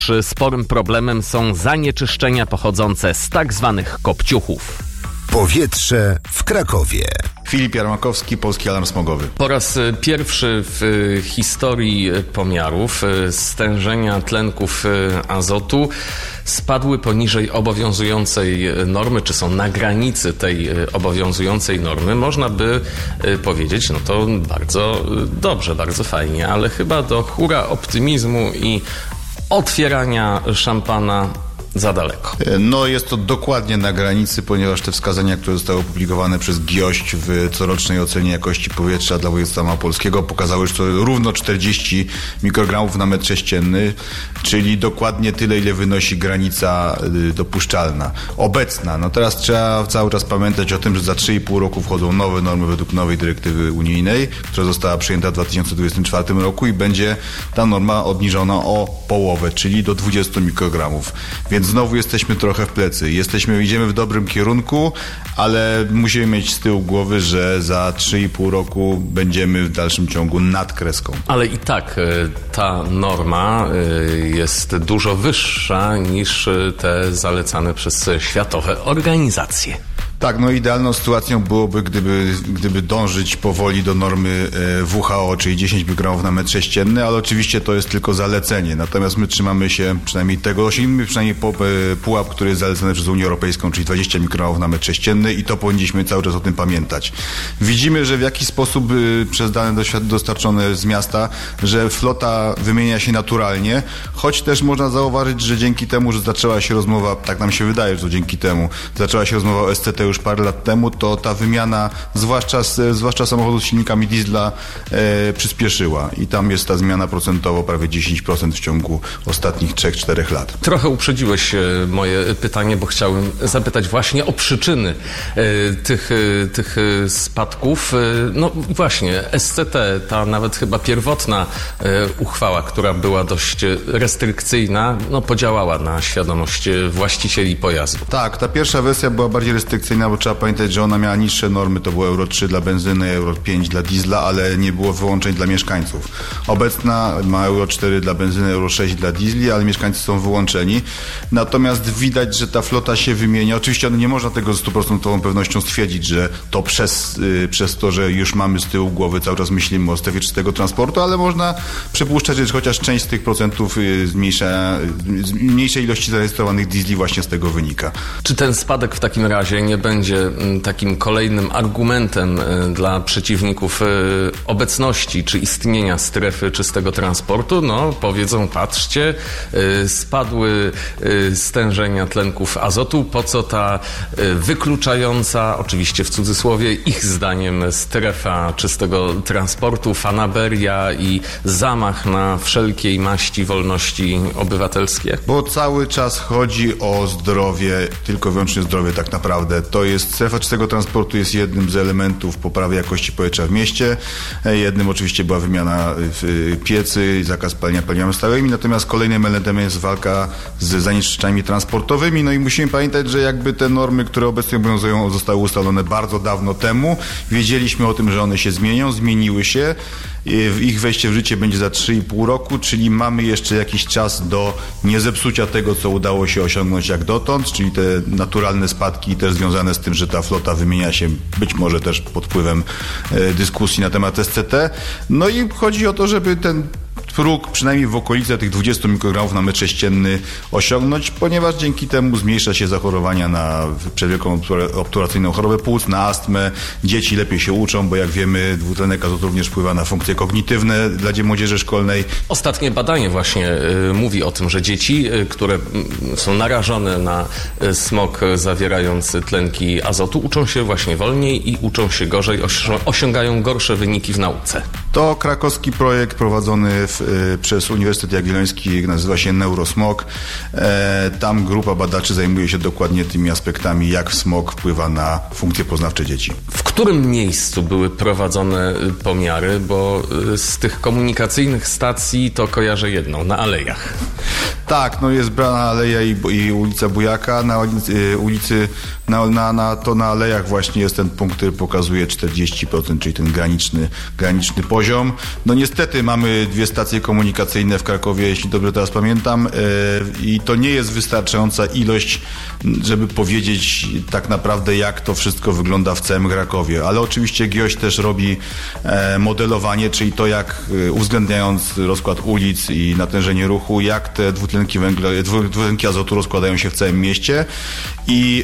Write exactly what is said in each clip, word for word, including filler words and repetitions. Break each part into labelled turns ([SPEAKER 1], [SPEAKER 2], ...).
[SPEAKER 1] Sporym problemem są zanieczyszczenia pochodzące z tak zwanych kopciuchów.
[SPEAKER 2] Powietrze w Krakowie.
[SPEAKER 3] Filip Jarmakowski, Polski Alarm Smogowy.
[SPEAKER 1] Po raz pierwszy w historii pomiarów stężenia tlenków azotu spadły poniżej obowiązującej normy, czy są na granicy tej obowiązującej normy. Można by powiedzieć, no to bardzo dobrze, bardzo fajnie, ale chyba do hura optymizmu i otwierania szampana za daleko.
[SPEAKER 3] No jest to dokładnie na granicy, ponieważ te wskazania, które zostały opublikowane przez GIOŚ w corocznej ocenie jakości powietrza dla województwa małopolskiego pokazały, że to równo czterdzieści mikrogramów na metr sześcienny, czyli dokładnie tyle, ile wynosi granica dopuszczalna. Obecna. No teraz trzeba cały czas pamiętać o tym, że za trzy i pół roku wchodzą nowe normy według nowej dyrektywy unijnej, która została przyjęta w dwa tysiące dwudziestym czwartym roku i będzie ta norma obniżona o połowę, czyli do dwudziestu mikrogramów. Więc znowu jesteśmy trochę w plecy. Jesteśmy, idziemy w dobrym kierunku, ale musimy mieć z tyłu głowy, że za trzy i pół roku będziemy w dalszym ciągu nad kreską.
[SPEAKER 1] Ale i tak ta norma jest dużo wyższa niż te zalecane przez światowe organizacje.
[SPEAKER 3] Tak, no idealną sytuacją byłoby, gdyby, gdyby dążyć powoli do normy W H O, czyli dziesięć mikrogramów na metr sześcienny, ale oczywiście to jest tylko zalecenie. Natomiast my trzymamy się przynajmniej tego, osiągniemy przynajmniej pułap, który jest zalecany przez Unię Europejską, czyli dwadzieścia mikrogramów na metr sześcienny i to powinniśmy cały czas o tym pamiętać. Widzimy, że w jakiś sposób przez dane dostarczone z miasta, że flota wymienia się naturalnie, choć też można zauważyć, że dzięki temu, że zaczęła się rozmowa, tak nam się wydaje, że to dzięki temu, zaczęła się rozmowa o S C T już parę lat temu, to ta wymiana, zwłaszcza, zwłaszcza samochodów z silnikami diesla, e, przyspieszyła. I tam jest ta zmiana procentowo prawie dziesięć procent w ciągu ostatnich trzech czterech lat.
[SPEAKER 1] Trochę uprzedziłeś moje pytanie, bo chciałem zapytać właśnie o przyczyny e, tych, e, tych spadków. E, no właśnie, S C T, ta nawet chyba pierwotna e, uchwała, która była dość restrykcyjna, no podziałała na świadomość właścicieli pojazdu.
[SPEAKER 3] Tak, ta pierwsza wersja była bardziej restrykcyjna, bo trzeba pamiętać, że ona miała niższe normy, to było Euro trzy dla benzyny, Euro pięć dla diesla, ale nie było wyłączeń dla mieszkańców. Obecna ma Euro cztery dla benzyny, Euro sześć dla diesli, ale mieszkańcy są wyłączeni. Natomiast widać, że ta flota się wymienia. Oczywiście nie można tego z stuprocentową pewnością stwierdzić, że to przez, yy, przez to, że już mamy z tyłu głowy, cały czas myślimy o strefie czystego transportu, ale można przypuszczać, że chociaż część z tych procentów yy, zmniejsza, yy, z mniejszej ilości zarejestrowanych diesli właśnie z tego wynika.
[SPEAKER 1] Czy ten spadek w takim razie nie będzie takim kolejnym argumentem dla przeciwników obecności czy istnienia strefy czystego transportu? No, powiedzą, patrzcie, spadły stężenia tlenków azotu, po co ta wykluczająca, oczywiście w cudzysłowie, ich zdaniem strefa czystego transportu, fanaberia i zamach na wszelkiej maści wolności obywatelskie?
[SPEAKER 3] Bo cały czas chodzi o zdrowie, tylko wyłącznie zdrowie tak naprawdę. To jest strefa czystego transportu jest jednym z elementów poprawy jakości powietrza w mieście. Jednym oczywiście była wymiana piecy, zakaz palenia paliwami stałymi, natomiast kolejnym elementem jest walka z zanieczyszczeniami transportowymi. No i musimy pamiętać, że jakby te normy, które obecnie obowiązują, zostały ustalone bardzo dawno temu. Wiedzieliśmy o tym, że one się zmienią, zmieniły się. Ich wejście w życie będzie za trzy i pół roku, czyli mamy jeszcze jakiś czas do niezepsucia tego, co udało się osiągnąć jak dotąd, czyli te naturalne spadki też związane z tym, że ta flota wymienia się być może też pod wpływem e, dyskusji na temat S C T. No i chodzi o to, żeby ten próg przynajmniej w okolicy tych dwudziestu mikrogramów na metr sześcienny osiągnąć, ponieważ dzięki temu zmniejsza się zachorowania na przewlekłą obturacyjną chorobę płuc, na astmę. Dzieci lepiej się uczą, bo jak wiemy, dwutlenek azotu również wpływa na funkcje kognitywne dla młodzieży szkolnej.
[SPEAKER 1] Ostatnie badanie właśnie y, mówi o tym, że dzieci, y, które y, są narażone na y, smog zawierający tlenki azotu, uczą się właśnie wolniej i uczą się gorzej, osią- osiągają gorsze wyniki w nauce.
[SPEAKER 3] To krakowski projekt prowadzony w, y, przez Uniwersytet Jagielloński, nazywa się Neurosmog. E, tam grupa badaczy zajmuje się dokładnie tymi aspektami, jak smog wpływa na funkcje poznawcze dzieci.
[SPEAKER 1] W którym miejscu były prowadzone pomiary? Bo z tych komunikacyjnych stacji to kojarzę jedną, na Alejach.
[SPEAKER 3] Tak, no jest Brana Aleja i, i ulica Bujaka. Na ulicy, ulicy na, na, na, to na alejach właśnie jest ten punkt, który pokazuje czterdzieści procent, czyli ten graniczny, graniczny poziom. No niestety mamy dwie stacje komunikacyjne w Krakowie, jeśli dobrze teraz pamiętam, yy, i to nie jest wystarczająca ilość, żeby powiedzieć tak naprawdę, jak to wszystko wygląda w całym Krakowie. Ale oczywiście GIOŚ też robi e, modelowanie, czyli to, jak e, uwzględniając rozkład ulic i natężenie ruchu, jak te dwutlenki węgla, dwutlenki azotu rozkładają się w całym mieście. I e,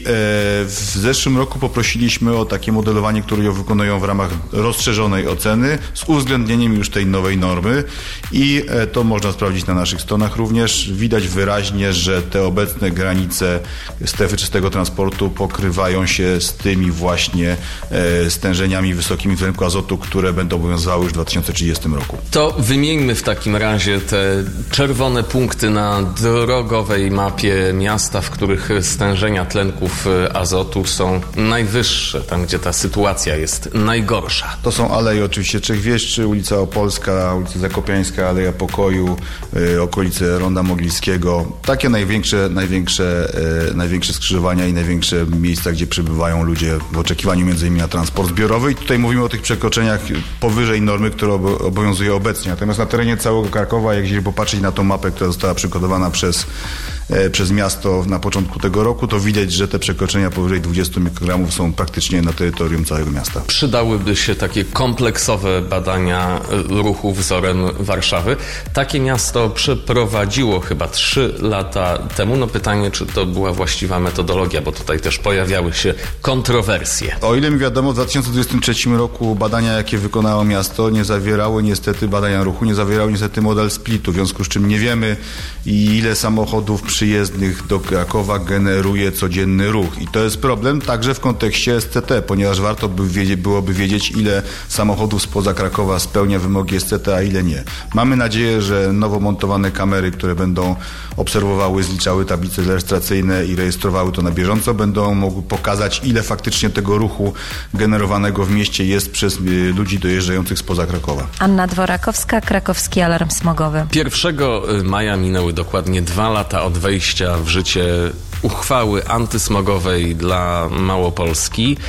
[SPEAKER 3] w zeszłym roku poprosiliśmy o takie modelowanie, które ją wykonują w ramach rozszerzonej oceny z uwzględnieniem już tej nowej normy i e, to można sprawdzić na naszych stronach również. Widać wyraźnie, że te obecne granice strefy czystego transportu pokrywają się z tymi właśnie e, stężeniami wysokimi dwutlenku azotu, które będą obowiązywały już w dwa tysiące trzydziestym roku.
[SPEAKER 1] To wymieńmy w takim razie te czerwone punkty na drogowej mapie miasta, w których stężenia tlenków azotu są najwyższe, tam gdzie ta sytuacja jest najgorsza.
[SPEAKER 3] To są aleje oczywiście Trzechwieszczy, ulica Opolska, ulica Zakopiańska, Aleja Pokoju, y, okolice Ronda Mogliskiego. Takie największe, największe, y, największe skrzyżowania i największe miejsca, gdzie przybywają ludzie w oczekiwaniu między innymi na transport zbiorowy. I tutaj mówimy o tych przekroczeniach powyżej normy, która obowiązuje obecnie. Natomiast na terenie całego Krakowa, jak jeżeli popatrzeć na tą mapę, która została przygotowana przez przez miasto na początku tego roku, to widać, że te przekroczenia powyżej dwudziestu mikrogramów są praktycznie na terytorium całego miasta.
[SPEAKER 1] Przydałyby się takie kompleksowe badania ruchu wzorem Warszawy. Takie miasto przeprowadziło chyba trzy lata temu. No pytanie, czy to była właściwa metodologia, bo tutaj też pojawiały się kontrowersje.
[SPEAKER 3] O ile mi wiadomo, w dwa tysiące dwudziestym trzecim roku badania, jakie wykonało miasto, nie zawierały niestety badania ruchu, nie zawierały niestety model splitu, w związku z czym nie wiemy, ile samochodów przyjezdnych do Krakowa generuje codzienny ruch. I to jest problem także w kontekście S C T, ponieważ warto by wiedzieć, byłoby wiedzieć, ile samochodów spoza Krakowa spełnia wymogi S C T, a ile nie. Mamy nadzieję, że nowo montowane kamery, które będą obserwowały, zliczały tablice rejestracyjne i rejestrowały to na bieżąco, będą mogły pokazać, ile faktycznie tego ruchu generowanego w mieście jest przez ludzi dojeżdżających spoza Krakowa.
[SPEAKER 4] Anna Dworakowska, Krakowski Alarm Smogowy.
[SPEAKER 1] pierwszego maja minęły dokładnie dwa lata od wejścia w życie uchwały antysmogowej dla Małopolski.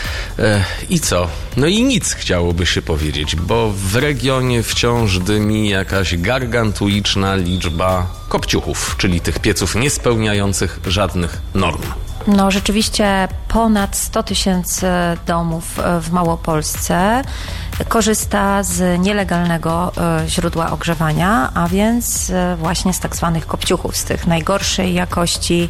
[SPEAKER 1] I co? No i nic, chciałoby się powiedzieć, bo w regionie wciąż dymi jakaś gargantuiczna liczba kopciuchów, czyli tych pieców niespełniających żadnych norm.
[SPEAKER 4] No rzeczywiście ponad sto tysięcy domów w Małopolsce korzysta z nielegalnego źródła ogrzewania, a więc właśnie z tak zwanych kopciuchów, z tych najgorszej jakości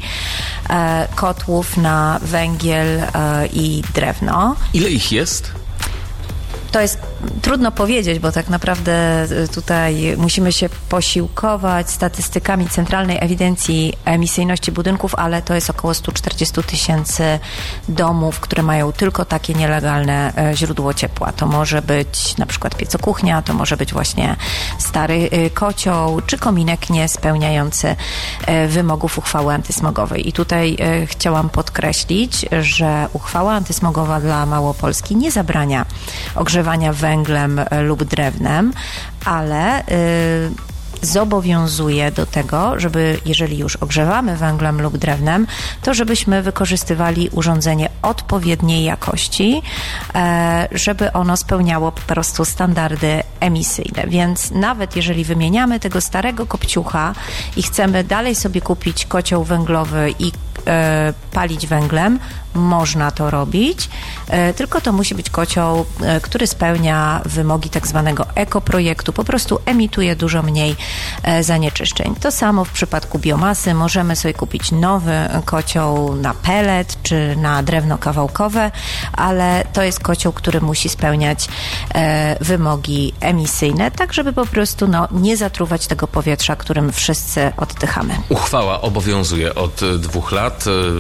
[SPEAKER 4] kotłów na węgiel i drewno.
[SPEAKER 1] Ile ich jest?
[SPEAKER 4] To jest trudno powiedzieć, bo tak naprawdę tutaj musimy się posiłkować statystykami Centralnej Ewidencji Emisyjności Budynków, ale to jest około sto czterdzieści tysięcy domów, które mają tylko takie nielegalne źródło ciepła. To może być na przykład piecokuchnia, to może być właśnie stary kocioł, czy kominek nie spełniający wymogów uchwały antysmogowej. I tutaj chciałam podkreślić, że uchwała antysmogowa dla Małopolski nie zabrania ogrzewania węglem lub drewnem, ale y, zobowiązuje do tego, żeby jeżeli już ogrzewamy węglem lub drewnem, to żebyśmy wykorzystywali urządzenie odpowiedniej jakości, e, żeby ono spełniało po prostu standardy emisyjne. Więc nawet jeżeli wymieniamy tego starego kopciucha i chcemy dalej sobie kupić kocioł węglowy i e, palić węglem, można to robić, e, tylko to musi być kocioł, e, który spełnia wymogi tak zwanego ekoprojektu, po prostu emituje dużo mniej e, zanieczyszczeń. To samo w przypadku biomasy. Możemy sobie kupić nowy kocioł na pellet czy na drewno kawałkowe, ale to jest kocioł, który musi spełniać e, wymogi emisyjne, tak żeby po prostu no, nie zatruwać tego powietrza, którym wszyscy oddychamy.
[SPEAKER 1] Uchwała obowiązuje od dwóch lat.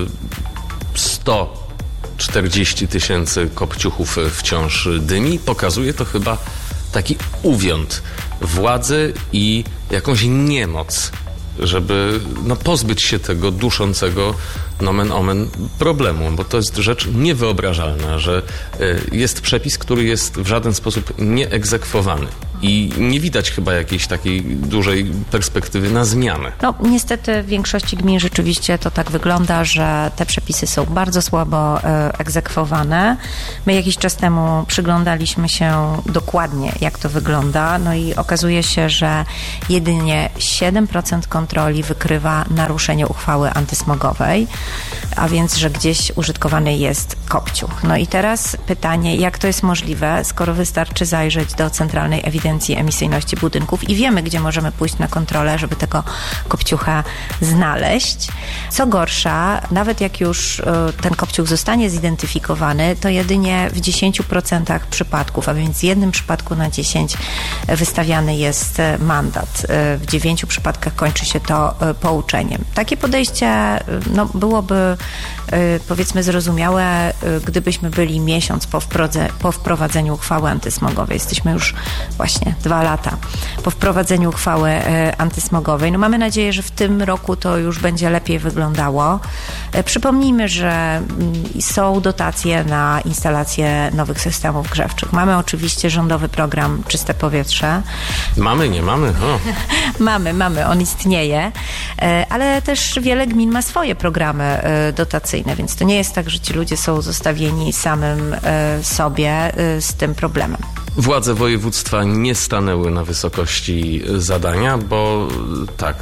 [SPEAKER 1] sto czterdzieści tysięcy kopciuchów wciąż dymi. Pokazuje to chyba taki uwiąd władzy i jakąś niemoc, żeby no, pozbyć się tego duszącego nomen omen problemu, bo to jest rzecz niewyobrażalna, że jest przepis, który jest w żaden sposób nieegzekwowany. i nie widać chyba jakiejś takiej dużej perspektywy na zmianę.
[SPEAKER 4] No niestety w większości gmin rzeczywiście to tak wygląda, że te przepisy są bardzo słabo e, egzekwowane. My jakiś czas temu przyglądaliśmy się dokładnie, jak to wygląda, no i okazuje się, że jedynie siedem procent kontroli wykrywa naruszenie uchwały antysmogowej, a więc, że gdzieś użytkowany jest kopciuch. No i teraz pytanie, jak to jest możliwe, skoro wystarczy zajrzeć do Centralnej Ewidencji Emisyjności Budynków i wiemy, gdzie możemy pójść na kontrolę, żeby tego kopciucha znaleźć. Co gorsza, nawet jak już ten kopciuch zostanie zidentyfikowany, to jedynie w dziesięciu procentach przypadków, a więc w jednym przypadku na dziesięć wystawiany jest mandat. W dziewięciu przypadkach kończy się to pouczeniem. Takie podejście no, byłoby powiedzmy zrozumiałe, gdybyśmy byli miesiąc po, wprodze, po wprowadzeniu uchwały antysmogowej. Jesteśmy już właśnie dwa lata po wprowadzeniu uchwały antysmogowej. No mamy nadzieję, że w tym roku to już będzie lepiej wyglądało. Przypomnijmy, że są dotacje na instalację nowych systemów grzewczych. Mamy oczywiście rządowy program Czyste Powietrze.
[SPEAKER 1] Mamy, nie mamy? O.
[SPEAKER 4] mamy, mamy, on istnieje, ale też wiele gmin ma swoje programy dotacyjne, więc to nie jest tak, że ci ludzie są zostawieni samym sobie z tym problemem.
[SPEAKER 1] Władze województwa nie stanęły na wysokości zadania, bo tak,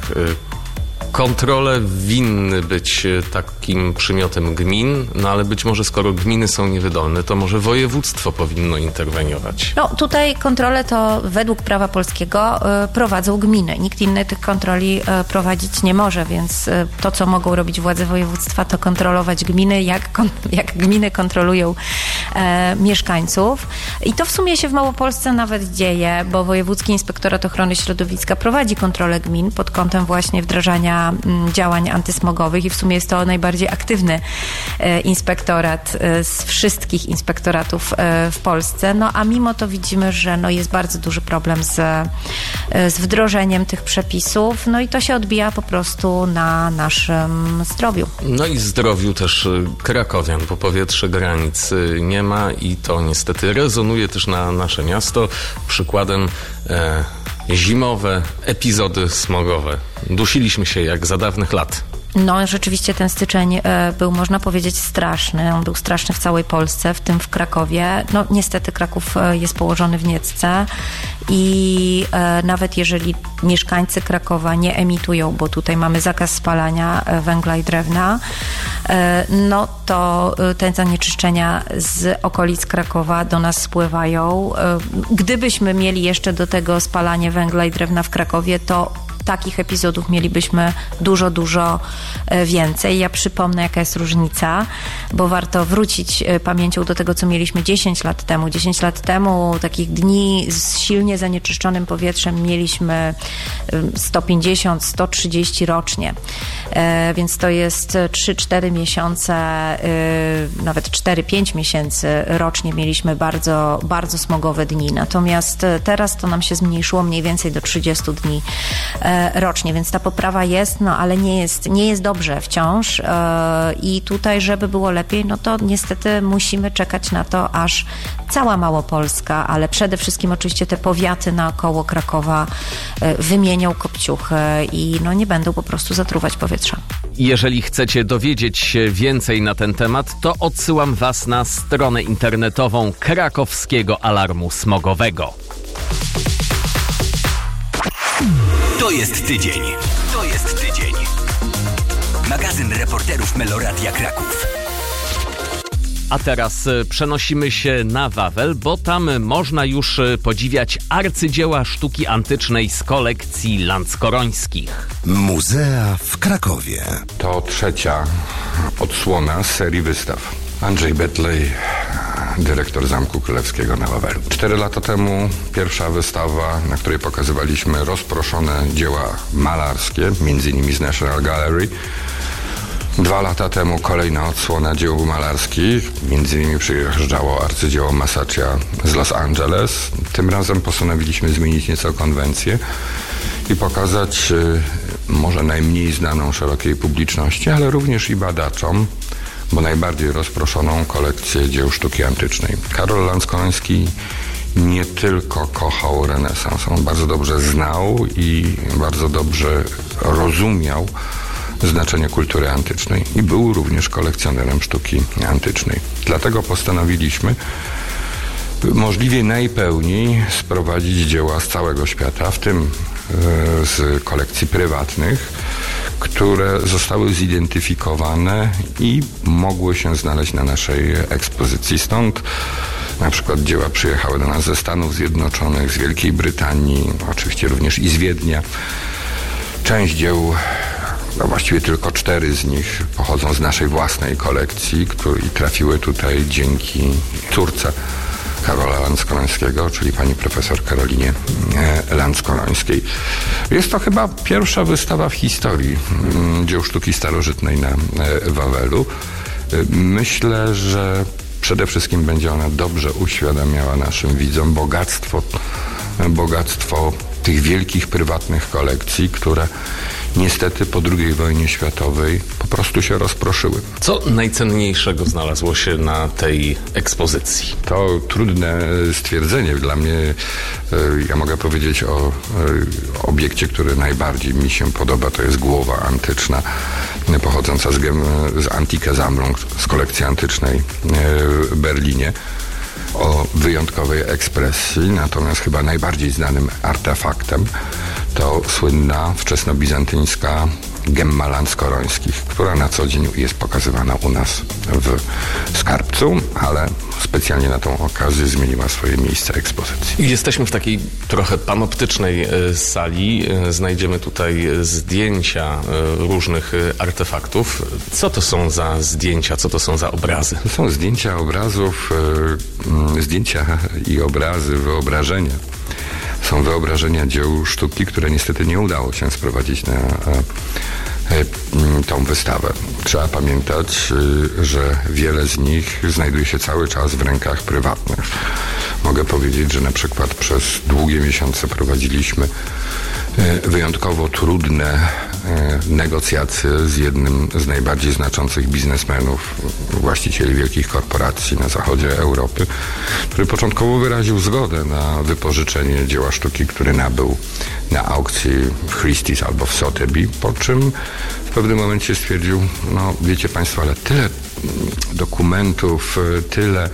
[SPEAKER 1] kontrole winny być takim przymiotem gmin, no ale być może skoro gminy są niewydolne, to może województwo powinno interweniować.
[SPEAKER 4] No tutaj kontrole to według prawa polskiego y, prowadzą gminy. Nikt inny tych kontroli y, prowadzić nie może, więc y, to, co mogą robić władze województwa, to kontrolować gminy, jak, kon, jak gminy kontrolują e, mieszkańców. I to w sumie się w Małopolsce nawet dzieje, bo Wojewódzki Inspektorat Ochrony Środowiska prowadzi kontrolę gmin pod kątem właśnie wdrażania działań antysmogowych i w sumie jest to najbardziej aktywny inspektorat z wszystkich inspektoratów w Polsce. No a mimo to widzimy, że no jest bardzo duży problem z, z wdrożeniem tych przepisów, no i to się odbija po prostu na naszym zdrowiu.
[SPEAKER 1] No i zdrowiu też krakowian, bo powietrze granic nie ma i to niestety rezonuje też na nasze miasto. Przykładem e, zimowe epizody smogowe. Dusiliśmy się jak za dawnych lat.
[SPEAKER 4] No rzeczywiście ten styczeń e, był, można powiedzieć, straszny. On był straszny w całej Polsce, w tym w Krakowie. No niestety Kraków e, jest położony w Niecce i e, nawet jeżeli mieszkańcy Krakowa nie emitują, bo tutaj mamy zakaz spalania e, węgla i drewna, e, no to e, te zanieczyszczenia z okolic Krakowa do nas spływają. E, gdybyśmy mieli jeszcze do tego spalanie węgla i drewna w Krakowie, to takich epizodów mielibyśmy dużo, dużo więcej. Ja przypomnę, jaka jest różnica, bo warto wrócić pamięcią do tego, co mieliśmy dziesięć lat temu. dziesięć lat temu takich dni z silnie zanieczyszczonym powietrzem mieliśmy sto pięćdziesiąt do stu trzydziestu rocznie. Więc to jest trzy cztery miesiące, nawet cztery pięć miesięcy rocznie mieliśmy bardzo, bardzo smogowe dni. Natomiast teraz to nam się zmniejszyło mniej więcej do trzydziestu dni rocznie, więc ta poprawa jest, no ale nie jest, nie jest dobrze wciąż i tutaj, żeby było lepiej, no to niestety musimy czekać na to, aż cała Małopolska, ale przede wszystkim oczywiście te powiaty naokoło Krakowa wymienią kopciuchy i no nie będą po prostu zatruwać powietrza.
[SPEAKER 1] Jeżeli chcecie dowiedzieć się więcej na ten temat, to odsyłam Was na stronę internetową Krakowskiego Alarmu Smogowego.
[SPEAKER 5] To jest tydzień. To jest tydzień. Magazyn reporterów Meloradia Kraków.
[SPEAKER 1] A teraz przenosimy się na Wawel, bo tam można już podziwiać arcydzieła sztuki antycznej z kolekcji Lanckorońskich.
[SPEAKER 2] Muzea w Krakowie.
[SPEAKER 6] To trzecia odsłona z serii wystaw. Andrzej Betlej, dyrektor Zamku Królewskiego na Wawelu. Cztery lata temu pierwsza wystawa, na której pokazywaliśmy rozproszone dzieła malarskie, między innymi z National Gallery. Dwa lata temu kolejna odsłona dzieł malarskich, między innymi przyjeżdżało arcydzieło Masaccia z Los Angeles. Tym razem postanowiliśmy zmienić nieco konwencję i pokazać y, może najmniej znaną szerokiej publiczności, ale również i badaczom, bo najbardziej rozproszoną kolekcję dzieł sztuki antycznej. Karol Lanckoroński nie tylko kochał renesans, on bardzo dobrze znał i bardzo dobrze rozumiał znaczenie kultury antycznej i był również kolekcjonerem sztuki antycznej. Dlatego postanowiliśmy możliwie najpełniej sprowadzić dzieła z całego świata, w tym z kolekcji prywatnych, które zostały zidentyfikowane i mogły się znaleźć na naszej ekspozycji. Stąd na przykład dzieła przyjechały do nas ze Stanów Zjednoczonych, z Wielkiej Brytanii, oczywiście również i z Wiednia. Część dzieł, no właściwie tylko cztery z nich pochodzą z naszej własnej kolekcji, które trafiły tutaj dzięki córce Karola Lanckorońskiego, czyli pani profesor Karolinie Lanckorońskiej. Jest to chyba pierwsza wystawa w historii dzieł sztuki starożytnej na Wawelu. Myślę, że przede wszystkim będzie ona dobrze uświadamiała naszym widzom bogactwo, bogactwo tych wielkich prywatnych kolekcji, które niestety po drugiej wojnie światowej po prostu się rozproszyły.
[SPEAKER 1] Co najcenniejszego znalazło się na tej ekspozycji?
[SPEAKER 6] To trudne stwierdzenie. Dla mnie, ja mogę powiedzieć o obiekcie, który najbardziej mi się podoba. To jest głowa antyczna pochodząca z, z Antike Sammlung, z kolekcji antycznej w Berlinie, o wyjątkowej ekspresji. Natomiast chyba najbardziej znanym artefaktem to słynna wczesnobizantyńska gemma Lanckorońskich, która na co dzień jest pokazywana u nas w skarbcu, ale specjalnie na tą okazję zmieniła swoje miejsce ekspozycji.
[SPEAKER 1] Jesteśmy w takiej trochę panoptycznej sali. Znajdziemy tutaj zdjęcia różnych artefaktów. Co to są za zdjęcia? Co to są za obrazy?
[SPEAKER 6] To są zdjęcia obrazów, zdjęcia i obrazy, wyobrażenia. Są wyobrażenia dzieł sztuki, które niestety nie udało się sprowadzić na tą wystawę. Trzeba pamiętać, że wiele z nich znajduje się cały czas w rękach prywatnych. Mogę powiedzieć, że na przykład przez długie miesiące prowadziliśmy wyjątkowo trudne negocjacje z jednym z najbardziej znaczących biznesmenów, właścicieli wielkich korporacji na zachodzie Europy, który początkowo wyraził zgodę na wypożyczenie dzieła sztuki, który nabył na aukcji w Christie's albo w Sotheby, po czym w pewnym momencie stwierdził, no wiecie Państwo, ale tyle dokumentów, tyle,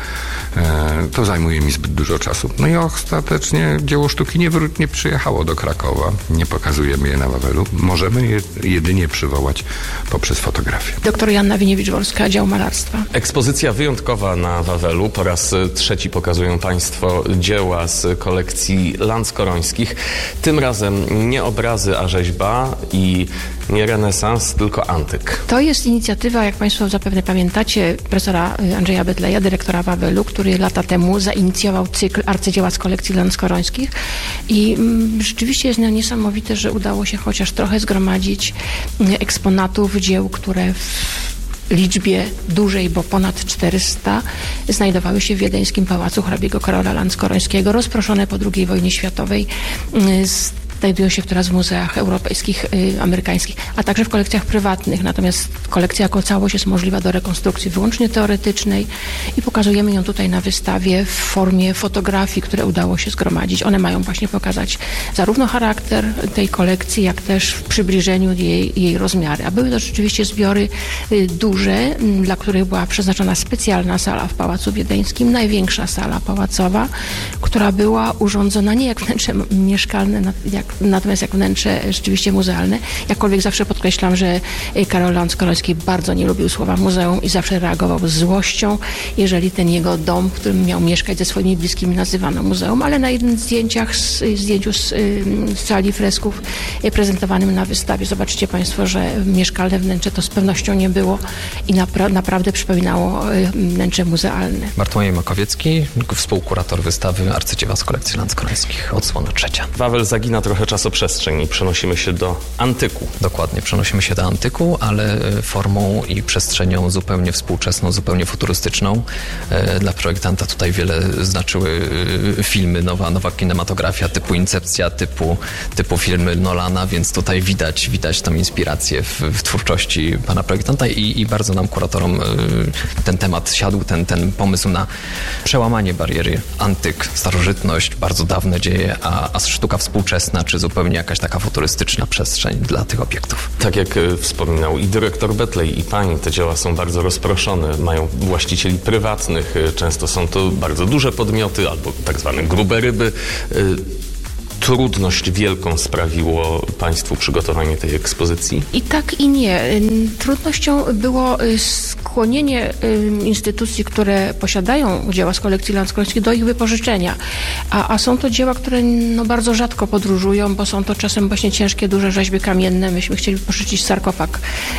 [SPEAKER 6] to zajmuje mi zbyt dużo czasu. No i ostatecznie dzieło sztuki nie, nie przyjechało do Krakowa, nie pokazujemy je na Wawelu, możemy je jedynie przywołać poprzez fotografię.
[SPEAKER 7] Doktor Joanna Winiewicz-Wolska, dział malarstwa.
[SPEAKER 1] Ekspozycja wyjątkowa na Wawelu. Po raz trzeci pokazują Państwo dzieła z kolekcji Lanckorońskich. Tym razem nie obrazy, a rzeźba i nie renesans, tylko antyk.
[SPEAKER 7] To jest inicjatywa, jak Państwo zapewne pamiętacie, profesora Andrzeja Betleya, dyrektora Wawelu, który lata temu zainicjował cykl arcydzieła z kolekcji Lanckorońskich i mm, rzeczywiście jest niesamowite, że udało się chociaż trochę zgromadzić eksponatów dzieł, które w liczbie dużej, bo ponad czterysta, znajdowały się w wiedeńskim pałacu hrabiego Karola Lanckorońskiego, rozproszone po drugiej wojnie światowej, z znajdują się teraz w muzeach europejskich, y, amerykańskich, a także w kolekcjach prywatnych. Natomiast kolekcja jako całość jest możliwa do rekonstrukcji wyłącznie teoretycznej i pokazujemy ją tutaj na wystawie w formie fotografii, które udało się zgromadzić. One mają właśnie pokazać zarówno charakter tej kolekcji, jak też w przybliżeniu jej, jej rozmiary. A były to rzeczywiście zbiory y, duże, y, dla których była przeznaczona specjalna sala w Pałacu Wiedeńskim, największa sala pałacowa, która była urządzona nie jak wnętrze mieszkalne, jak natomiast jak wnętrze rzeczywiście muzealne. Jakkolwiek zawsze podkreślam, że Karol Lanckoroński bardzo nie lubił słowa muzeum i zawsze reagował z złością, jeżeli ten jego dom, w którym miał mieszkać ze swoimi bliskimi, nazywano muzeum, ale na jednym z zdjęciach, z, zdjęciu z, z sali fresków prezentowanym na wystawie zobaczycie Państwo, że mieszkalne wnętrze to z pewnością nie było i napra- naprawdę przypominało wnętrze muzealne.
[SPEAKER 8] Bartłomiej Makowiecki, współkurator wystawy Arcydzieła z kolekcji Lanckorońskich, odsłona trzecia.
[SPEAKER 1] Wawel zagina trochę trochę czasoprzestrzeń i przenosimy się do antyku.
[SPEAKER 8] Dokładnie, przenosimy się do antyku, ale formą i przestrzenią zupełnie współczesną, zupełnie futurystyczną. Dla projektanta tutaj wiele znaczyły filmy, nowa, nowa kinematografia typu Incepcja, typu, typu filmy Nolana, więc tutaj widać, widać tą inspirację w, w twórczości pana projektanta i, i bardzo nam kuratorom ten temat siadł, ten, ten pomysł na przełamanie bariery antyk, starożytność, bardzo dawne dzieje, a, a sztuka współczesna, czy zupełnie jakaś taka futurystyczna przestrzeń dla tych obiektów.
[SPEAKER 1] Tak jak wspominał i dyrektor Betlej, i pani, te dzieła są bardzo rozproszone, mają właścicieli prywatnych, często są to bardzo duże podmioty albo tak zwane grube ryby. Trudność wielką sprawiło państwu przygotowanie tej ekspozycji?
[SPEAKER 7] I tak, i nie. Trudnością było skłonienie instytucji, które posiadają dzieła z kolekcji Lanskorońskiej, do ich wypożyczenia. A, a są to dzieła, które no, bardzo rzadko podróżują, bo są to czasem właśnie ciężkie, duże rzeźby kamienne. Myśmy chcieli pożyczyć sarkofag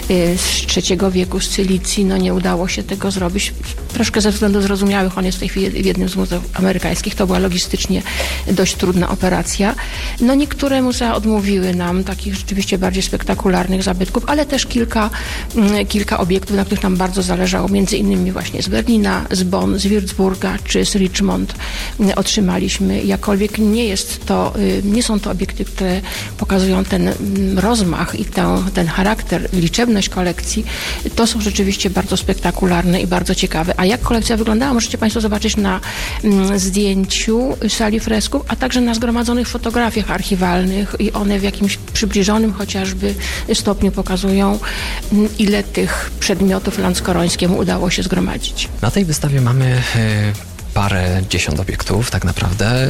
[SPEAKER 7] z trzeciego wieku z Cylicji. No nie udało się tego zrobić. Troszkę ze względów zrozumiałych. On jest w tej chwili w jednym z muzeów amerykańskich. To była logistycznie dość trudna operacja. No niektóre muzea odmówiły nam takich rzeczywiście bardziej spektakularnych zabytków, ale też kilka, kilka obiektów, na których nam bardzo zależało, między innymi właśnie z Berlina, z Bonn, z Würzburga czy z Richmond otrzymaliśmy. Jakkolwiek nie jest to, nie są to obiekty, które pokazują ten rozmach i ten, ten charakter, liczebność kolekcji, to są rzeczywiście bardzo spektakularne i bardzo ciekawe. A jak kolekcja wyglądała, możecie państwo zobaczyć na zdjęciu sali fresków, a także na zgromadzonych fotografiach archiwalnych i one w jakimś przybliżonym chociażby stopniu pokazują, ile tych przedmiotów Lanskorońskiemu udało się zgromadzić.
[SPEAKER 8] Na tej wystawie mamy parę dziesiąt obiektów tak naprawdę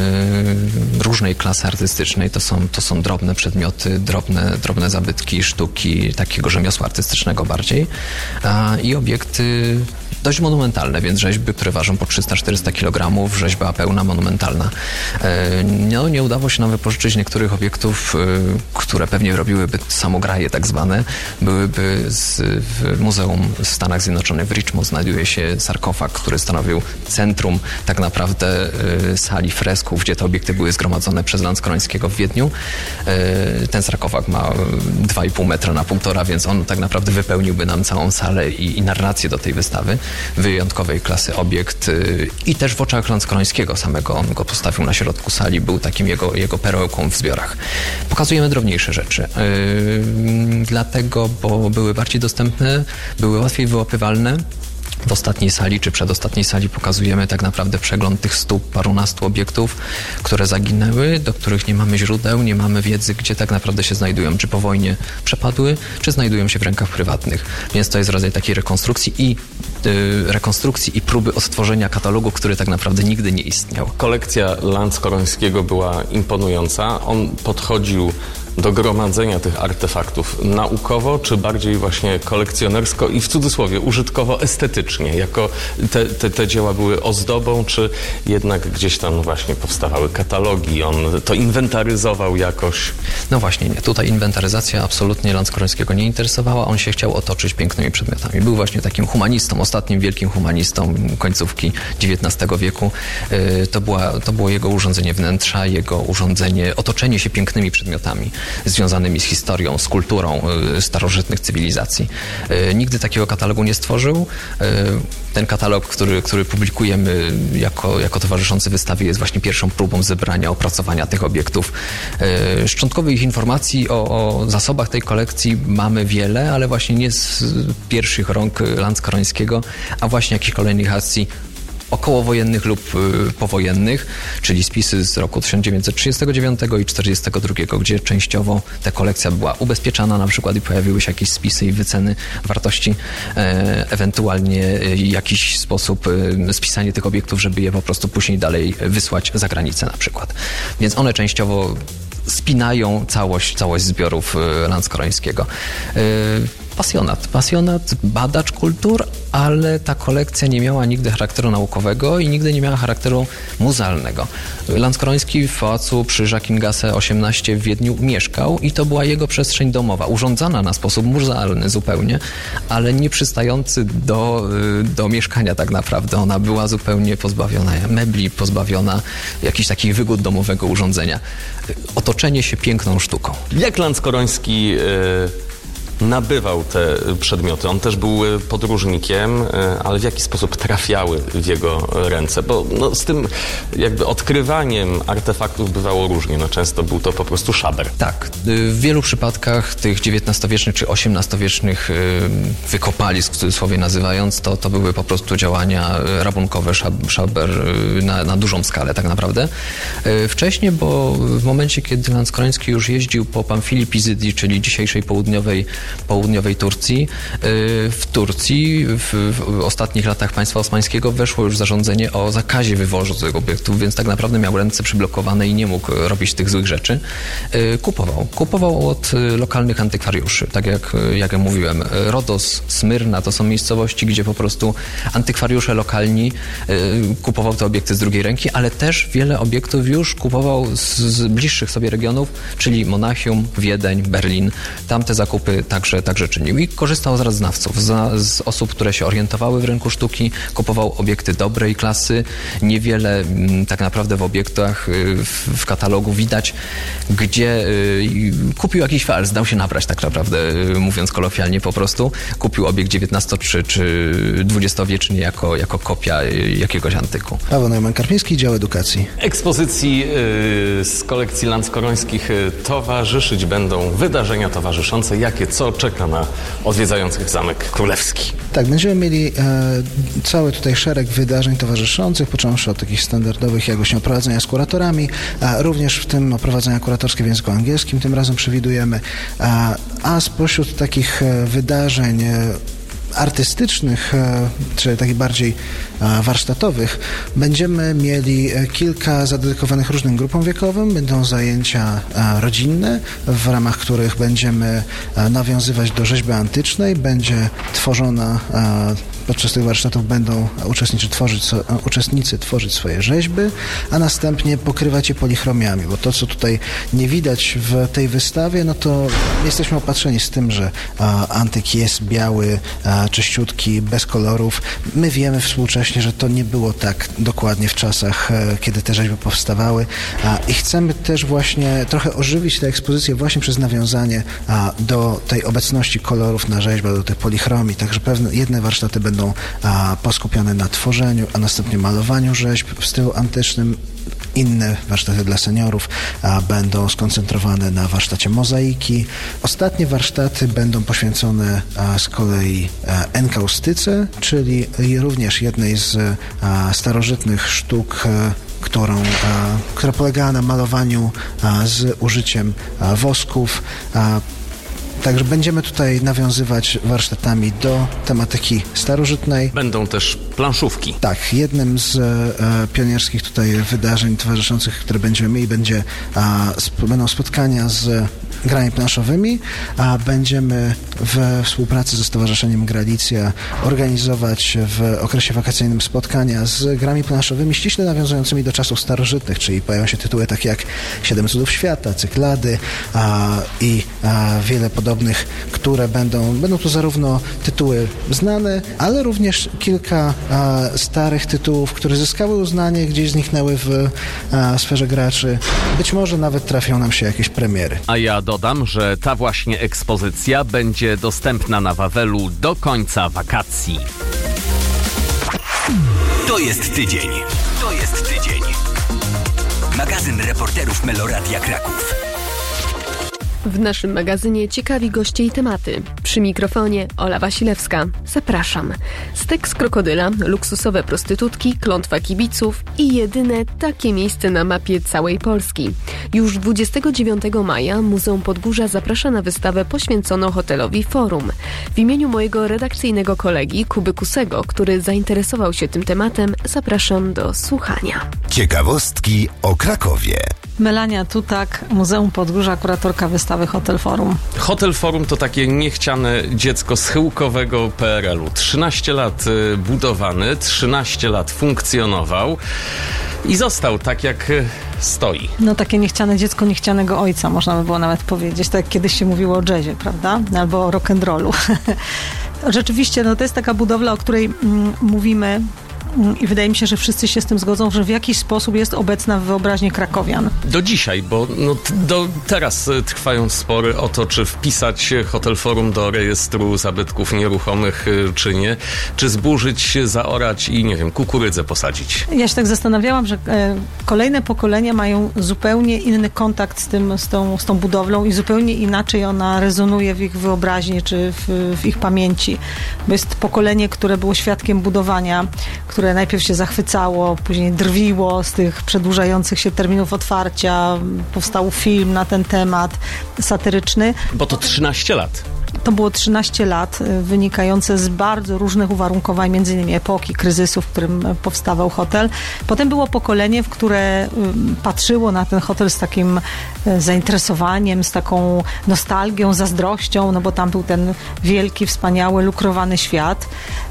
[SPEAKER 8] yy, różnej klasy artystycznej. To są, to są drobne przedmioty, drobne, drobne zabytki, sztuki takiego rzemiosła artystycznego bardziej a, i obiekty dość monumentalne, więc rzeźby, które ważą po trzysta czterysta kilogramów, rzeźba pełna, monumentalna. No, nie udało się nam wypożyczyć niektórych obiektów, które pewnie robiłyby samograje tak zwane. Byłyby z, w Muzeum w Stanach Zjednoczonych w Richmond znajduje się sarkofag, który stanowił centrum tak naprawdę sali fresków, gdzie te obiekty były zgromadzone przez Lanskorońskiego w Wiedniu. Ten sarkofag ma dwa i pół metra na półtora, więc on tak naprawdę wypełniłby nam całą salę i, i narrację do tej wystawy. Wyjątkowej klasy obiekt i też w oczach Lanskorońskiego samego. On go postawił na środku sali, był takim jego, jego perełką w zbiorach. Pokazujemy drobniejsze rzeczy. Yy, dlatego, bo były bardziej dostępne, były łatwiej wyłapywalne. W ostatniej sali czy przedostatniej sali pokazujemy tak naprawdę przegląd tych stu parunastu obiektów, które zaginęły, do których nie mamy źródeł, nie mamy wiedzy, gdzie tak naprawdę się znajdują, czy po wojnie przepadły, czy znajdują się w rękach prywatnych. Więc to jest rodzaj takiej rekonstrukcji i yy, rekonstrukcji i próby odtworzenia katalogu, który tak naprawdę nigdy nie istniał.
[SPEAKER 1] Kolekcja Lanskorońskiego była imponująca. On podchodził do gromadzenia tych artefaktów naukowo, czy bardziej właśnie kolekcjonersko i w cudzysłowie użytkowo-estetycznie, jako te, te, te dzieła były ozdobą, czy jednak gdzieś tam właśnie powstawały katalogi, on to inwentaryzował jakoś?
[SPEAKER 8] No właśnie nie, tutaj inwentaryzacja absolutnie Lanskorońskiego nie interesowała, on się chciał otoczyć pięknymi przedmiotami. Był właśnie takim humanistą, ostatnim wielkim humanistą końcówki dziewiętnastego wieku. To, była, to było jego urządzenie wnętrza, jego urządzenie, otoczenie się pięknymi przedmiotami związanymi z historią, z kulturą starożytnych cywilizacji. Nigdy takiego katalogu nie stworzył. Ten katalog, który, który publikujemy jako, jako towarzyszący wystawie, jest właśnie pierwszą próbą zebrania, opracowania tych obiektów. Szczątkowych informacji o, o zasobach tej kolekcji mamy wiele, ale właśnie nie z pierwszych rąk Lanskorońskiego, a właśnie jakichś kolejnych akcji okołowojennych lub y, powojennych, czyli spisy z roku tysiąc dziewięćset trzydziestego dziewiątego i czterdziestego drugiego, gdzie częściowo ta kolekcja była ubezpieczana na przykład i pojawiły się jakieś spisy i wyceny wartości, e, ewentualnie e, jakiś sposób e, spisanie tych obiektów, żeby je po prostu później dalej wysłać za granicę na przykład. Więc one częściowo spinają całość, całość zbiorów Lanskorońskiego. pasjonat. Pasjonat, badacz kultur, ale ta kolekcja nie miała nigdy charakteru naukowego i nigdy nie miała charakteru muzealnego. Landskoroński w pałacu przy Jacquingasse osiemnaście w Wiedniu mieszkał i to była jego przestrzeń domowa, urządzana na sposób muzealny zupełnie, ale nie przystający do, do mieszkania tak naprawdę. Ona była zupełnie pozbawiona mebli, pozbawiona jakichś takich wygód domowego urządzenia. Otoczenie się piękną sztuką.
[SPEAKER 1] Jak Landskoroński yy, nabywał te przedmioty? On też był podróżnikiem, yy, ale w jaki sposób trafiały w jego ręce? Bo no, z tym jakby odkrywaniem artefaktów bywało różnie. No, często był to po prostu szaber.
[SPEAKER 8] Tak. W wielu przypadkach tych dziewiętnastowiecznych czy osiemnastowiecznych yy, wykopalisk, w cudzysłowie nazywając, to, to były po prostu działania rabunkowe, szab, szaber yy, na, na dużą skalę tak naprawdę. Yy, wcześniej, bo w momencie, kiedy Landskoroński już jeździł po Pamfili Pizydii, czyli dzisiejszej południowej południowej Turcji. W Turcji w, w ostatnich latach państwa osmańskiego weszło już zarządzenie o zakazie wywozu tych obiektów, więc tak naprawdę miał ręce przyblokowane i nie mógł robić tych złych rzeczy. Kupował. Kupował od lokalnych antykwariuszy. Tak jak, jak ja mówiłem, Rodos, Smyrna to są miejscowości, gdzie po prostu antykwariusze lokalni kupował te obiekty z drugiej ręki, ale też wiele obiektów już kupował z, z bliższych sobie regionów, czyli Monachium, Wiedeń, Berlin. Tam te zakupy Także, także czynił i korzystał z radznawców, z, z osób, które się orientowały w rynku sztuki, kupował obiekty dobrej klasy. Niewiele m, tak naprawdę w obiektach y, w, w katalogu widać, gdzie y, kupił jakiś fals, dał się nabrać tak naprawdę, y, mówiąc kolokwialnie po prostu. Kupił obiekt dziewiętnasto trzy czy dwudziestowieczny jako, jako kopia y, jakiegoś antyku.
[SPEAKER 9] Paweł Neumann-Karpiński, Dział Edukacji.
[SPEAKER 1] Ekspozycji y, z kolekcji Landskorońskich y, towarzyszyć będą wydarzenia towarzyszące. Jakie, co czeka na odwiedzających Zamek Królewski?
[SPEAKER 9] Tak, będziemy mieli e, cały tutaj szereg wydarzeń towarzyszących, począwszy od takich standardowych, jak właśnie oprowadzenia z kuratorami, a również w tym oprowadzenia kuratorskie w języku angielskim tym razem przewidujemy, a, a spośród takich e, wydarzeń e, artystycznych, czy takich bardziej warsztatowych, będziemy mieli kilka zadedykowanych różnym grupom wiekowym. Będą zajęcia rodzinne, w ramach których będziemy nawiązywać do rzeźby antycznej. Będzie tworzona, podczas tych warsztatów będą uczestnicy tworzyć, uczestnicy tworzyć swoje rzeźby, a następnie pokrywać je polichromiami, bo to, co tutaj nie widać w tej wystawie, no to jesteśmy opatrzeni z tym, że antyk jest biały, czyściutki, bez kolorów. My wiemy współcześnie, że to nie było tak dokładnie w czasach, kiedy te rzeźby powstawały i chcemy też właśnie trochę ożywić tę ekspozycję właśnie przez nawiązanie do tej obecności kolorów na rzeźbach, do tej polichromii, także pewne jedne warsztaty będą poskupione na tworzeniu, a następnie malowaniu rzeźb w stylu antycznym. Inne warsztaty dla seniorów a, będą skoncentrowane na warsztacie mozaiki. Ostatnie warsztaty będą poświęcone a, z kolei a, enkaustyce, czyli również jednej z a, starożytnych sztuk, a, którą, a, która polegała na malowaniu a, z użyciem a, wosków. A, Także będziemy tutaj nawiązywać warsztatami do tematyki starożytnej.
[SPEAKER 1] Będą też planszówki.
[SPEAKER 9] Tak, jednym z e, pionierskich tutaj wydarzeń towarzyszących, które będziemy mieli, będzie, a, sp- będą spotkania z grami planszowymi, a będziemy we współpracy ze Stowarzyszeniem Gralicja organizować w okresie wakacyjnym spotkania z grami planszowymi ściśle nawiązującymi do czasów starożytnych, czyli pojawią się tytuły takie jak Siedem Cudów Świata, Cyklady a, i a, wiele podobnych, które będą, będą to zarówno tytuły znane, ale również kilka a, starych tytułów, które zyskały uznanie, gdzieś zniknęły w a, sferze graczy. Być może nawet trafią nam się jakieś premiery.
[SPEAKER 10] A ja dodam, że ta właśnie ekspozycja będzie dostępna na Wawelu do końca wakacji.
[SPEAKER 5] To jest tydzień. To jest tydzień. Magazyn reporterów Meloradia Kraków.
[SPEAKER 11] W naszym magazynie ciekawi goście i tematy. Przy mikrofonie Ola Wasilewska. Zapraszam. Stek z krokodyla, luksusowe prostytutki, klątwa kibiców i jedyne takie miejsce na mapie całej Polski. Już dwudziestego dziewiątego maja Muzeum Podgórza zaprasza na wystawę poświęconą hotelowi Forum. W imieniu mojego redakcyjnego kolegi Kuby Kusego, który zainteresował się tym tematem, zapraszam do słuchania.
[SPEAKER 2] Ciekawostki o Krakowie.
[SPEAKER 12] Melania Tutak, Muzeum Podgórza, kuratorka wystawy Hotel Forum.
[SPEAKER 1] Hotel Forum to takie niechciane dziecko schyłkowego P R L u. trzynaście lat budowany, trzynaście lat funkcjonował i został tak, jak stoi.
[SPEAKER 12] No takie niechciane dziecko niechcianego ojca, można by było nawet powiedzieć. Tak jak kiedyś się mówiło o jazzie, prawda? Albo o rock'n'rollu. Rzeczywiście, no to jest taka budowla, o której mm, mówimy i wydaje mi się, że wszyscy się z tym zgodzą, że w jakiś sposób jest obecna w wyobraźni krakowian.
[SPEAKER 1] Do dzisiaj, bo no, do teraz trwają spory o to, czy wpisać Hotel Forum do rejestru zabytków nieruchomych, czy nie. Czy zburzyć, zaorać i, nie wiem, kukurydzę posadzić.
[SPEAKER 12] Ja się tak zastanawiałam, że e, kolejne pokolenia mają zupełnie inny kontakt z, tym, z, tą, z tą budowlą i zupełnie inaczej ona rezonuje w ich wyobraźni, czy w, w ich pamięci. Bo jest pokolenie, które było świadkiem budowania, które najpierw się zachwycało, później drwiło z tych przedłużających się terminów otwarcia. Powstał film na ten temat, satyryczny.
[SPEAKER 1] Bo to trzynaście lat.
[SPEAKER 12] To było trzynaście lat, wynikające z bardzo różnych uwarunkowań, między innymi epoki kryzysu, w którym powstawał hotel. Potem było pokolenie, w które patrzyło na ten hotel z takim zainteresowaniem, z taką nostalgią, zazdrością, no bo tam był ten wielki, wspaniały, lukrowany świat,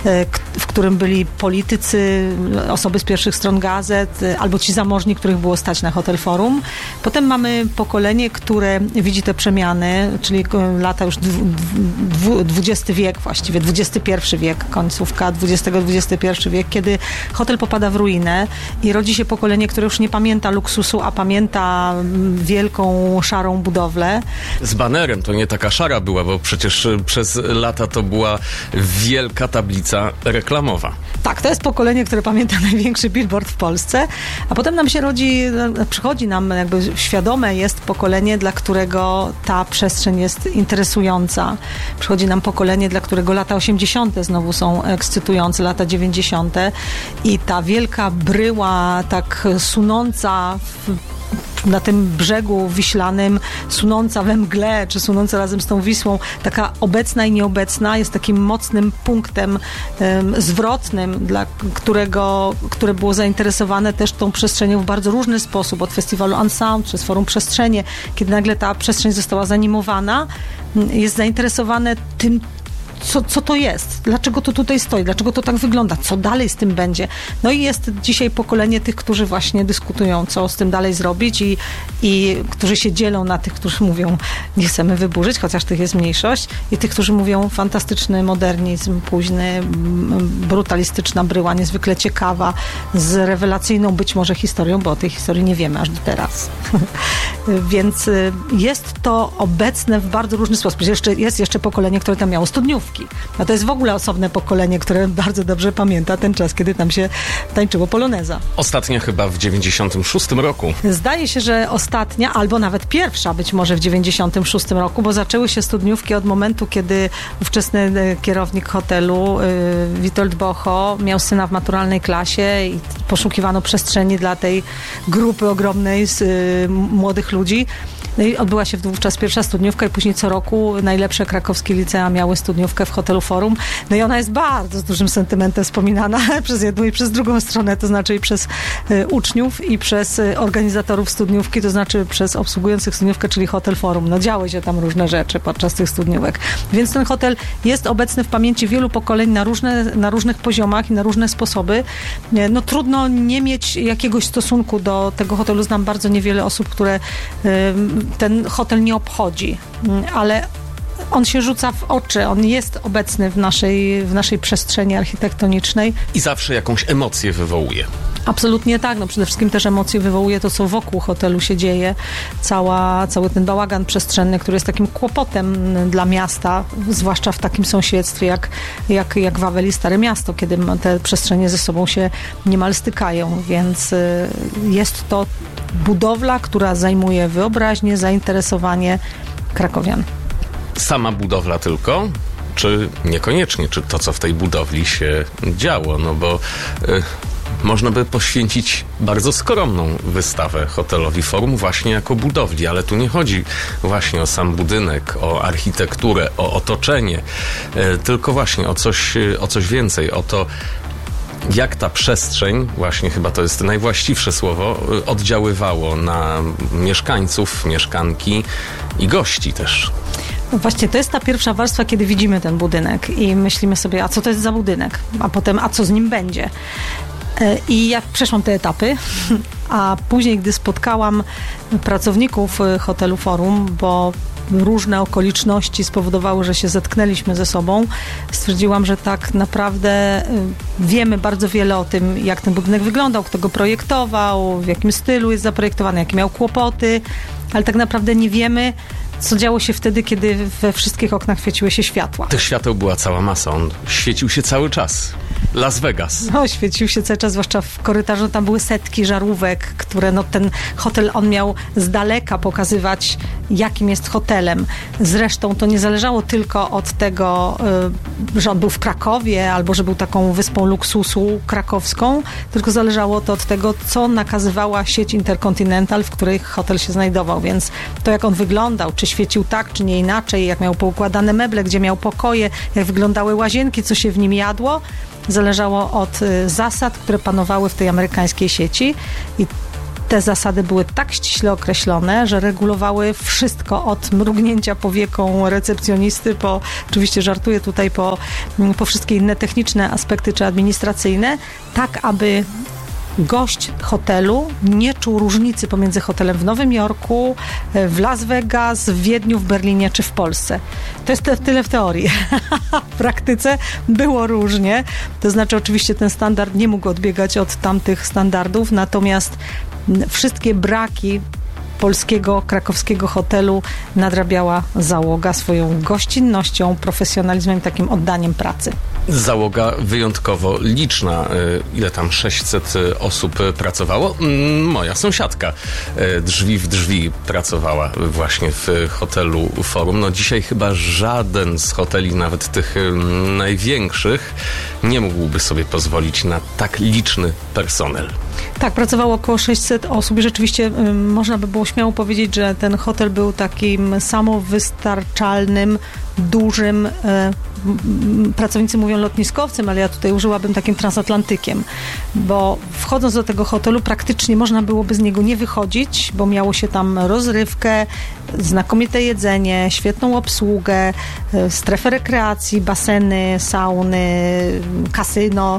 [SPEAKER 12] w którym byli politycy, osoby z pierwszych stron gazet, albo ci zamożni, których było stać na Hotel Forum. Potem mamy pokolenie, które widzi te przemiany, czyli lata już dwudziesty wiek, właściwie dwudziesty pierwszy wiek, końcówka dwudziestego, dwudziesty pierwszy wiek, kiedy hotel popada w ruinę i rodzi się pokolenie, które już nie pamięta luksusu, a pamięta wielką, szarą budowlę.
[SPEAKER 1] Z banerem to nie taka szara była, bo przecież przez lata to była wielka tablica reklamowa.
[SPEAKER 12] Tak, to jest pokolenie, które pamięta największy billboard w Polsce, a potem nam się rodzi, przychodzi nam jakby świadome jest pokolenie, dla którego ta przestrzeń jest interesująca. Przychodzi nam pokolenie, dla którego lata osiemdziesiąte znowu są ekscytujące, lata dziewięćdziesiąte i ta wielka bryła tak sunąca w na tym brzegu wiślanym, sunąca we mgle, czy sunąca razem z tą Wisłą, taka obecna i nieobecna, jest takim mocnym punktem um, zwrotnym, dla którego, które było zainteresowane też tą przestrzenią w bardzo różny sposób, od festiwalu Unsound, przez Forum Przestrzenie, kiedy nagle ta przestrzeń została zanimowana, jest zainteresowane tym, Co, co to jest? Dlaczego to tutaj stoi? Dlaczego to tak wygląda? Co dalej z tym będzie? No i jest dzisiaj pokolenie tych, którzy właśnie dyskutują, co z tym dalej zrobić i, i którzy się dzielą na tych, którzy mówią, nie chcemy wyburzyć, chociaż tych jest mniejszość, i tych, którzy mówią, fantastyczny modernizm, późny, brutalistyczna bryła, niezwykle ciekawa, z rewelacyjną być może historią, bo o tej historii nie wiemy aż do teraz. Więc jest to obecne w bardzo różny sposób. Jeszcze, jest jeszcze pokolenie, które tam miało studniówki. A to jest w ogóle osobne pokolenie, które bardzo dobrze pamięta ten czas, kiedy tam się tańczyło poloneza.
[SPEAKER 1] Ostatnia chyba w dziewięćdziesiątym szóstym roku.
[SPEAKER 12] Zdaje się, że ostatnia, albo nawet pierwsza być może w dziewięćdziesiątym szóstym roku, bo zaczęły się studniówki od momentu, kiedy ówczesny kierownik hotelu yy, Witold Bocho miał syna w maturalnej klasie i poszukiwano przestrzeni dla tej grupy ogromnej z yy, młodych ludzi. No i odbyła się wówczas pierwsza studniówka i później co roku najlepsze krakowskie licea miały studniówkę w Hotelu Forum. No i ona jest bardzo z dużym sentymentem wspominana przez jedną i przez drugą stronę, to znaczy i przez y, uczniów i przez y, organizatorów studniówki, to znaczy przez obsługujących studniówkę, czyli Hotel Forum. No działy się tam różne rzeczy podczas tych studniówek. Więc ten hotel jest obecny w pamięci wielu pokoleń na, różne, na różnych poziomach i na różne sposoby. No trudno nie mieć jakiegoś stosunku do tego hotelu. Znam bardzo niewiele osób, które y, ten hotel nie obchodzi, ale on się rzuca w oczy, on jest obecny w naszej, w naszej przestrzeni architektonicznej.
[SPEAKER 1] I zawsze jakąś emocję wywołuje.
[SPEAKER 12] Absolutnie tak. No przede wszystkim też emocje wywołuje to, co wokół hotelu się dzieje. Cała, cały ten bałagan przestrzenny, który jest takim kłopotem dla miasta, zwłaszcza w takim sąsiedztwie jak, jak, jak Wawel i Stare Miasto, kiedy te przestrzenie ze sobą się niemal stykają, więc jest to budowla, która zajmuje wyobraźnię, zainteresowanie krakowian.
[SPEAKER 1] Sama budowla tylko? Czy niekoniecznie? Czy to, co w tej budowli się działo? No bo y, można by poświęcić bardzo skromną wystawę Hotelowi Forum właśnie jako budowli, ale tu nie chodzi właśnie o sam budynek, o architekturę, o otoczenie, y, tylko właśnie o coś, o coś więcej, o to, Jak ta przestrzeń, właśnie chyba to jest najwłaściwsze słowo, oddziaływało na mieszkańców, mieszkanki i gości też?
[SPEAKER 12] No właśnie, to jest ta pierwsza warstwa, kiedy widzimy ten budynek i myślimy sobie, a co to jest za budynek? A potem, a co z nim będzie? I ja przeszłam te etapy, a później, gdy spotkałam pracowników hotelu Forum, bo różne okoliczności spowodowały, że się zetknęliśmy ze sobą, stwierdziłam, że tak naprawdę wiemy bardzo wiele o tym, jak ten budynek wyglądał, kto go projektował, w jakim stylu jest zaprojektowany, jakie miał kłopoty, ale tak naprawdę nie wiemy, co działo się wtedy, kiedy we wszystkich oknach świeciły się światła.
[SPEAKER 1] Tych świateł była cała masa, on świecił się cały czas. Las Vegas.
[SPEAKER 12] No, świecił się cały czas, zwłaszcza w korytarzu, tam były setki żarówek, które no ten hotel, on miał z daleka pokazywać, jakim jest hotelem. Zresztą to nie zależało tylko od tego, że on był w Krakowie, albo że był taką wyspą luksusu krakowską, tylko zależało to od tego, co nakazywała sieć Intercontinental, w której hotel się znajdował, więc to, jak on wyglądał, czy świecił tak, czy nie inaczej, jak miał poukładane meble, gdzie miał pokoje, jak wyglądały łazienki, co się w nim jadło, zależało od zasad, które panowały w tej amerykańskiej sieci i te zasady były tak ściśle określone, że regulowały wszystko od mrugnięcia powieką recepcjonisty, po, oczywiście żartuję tutaj, po, po wszystkie inne techniczne aspekty czy administracyjne, tak aby gość hotelu nie czuł różnicy pomiędzy hotelem w Nowym Jorku, w Las Vegas, w Wiedniu, w Berlinie czy w Polsce. To jest te, tyle w teorii. W praktyce było różnie. To znaczy oczywiście ten standard nie mógł odbiegać od tamtych standardów, natomiast wszystkie braki polskiego, krakowskiego hotelu nadrabiała załoga swoją gościnnością, profesjonalizmem i takim oddaniem pracy.
[SPEAKER 1] Załoga wyjątkowo liczna. Ile tam sześćset osób pracowało? Moja sąsiadka drzwi w drzwi pracowała właśnie w hotelu Forum. No dzisiaj chyba żaden z hoteli, nawet tych największych, nie mógłby sobie pozwolić na tak liczny personel.
[SPEAKER 12] Tak, pracowało około sześćset osób i rzeczywiście y, można by było śmiało powiedzieć, że ten hotel był takim samowystarczalnym, dużym, y, pracownicy mówią lotniskowcem, ale ja tutaj użyłabym takim transatlantykiem, bo wchodząc do tego hotelu praktycznie można byłoby z niego nie wychodzić, bo miało się tam rozrywkę, znakomite jedzenie, świetną obsługę, y, strefę rekreacji, baseny, sauny, kasyno.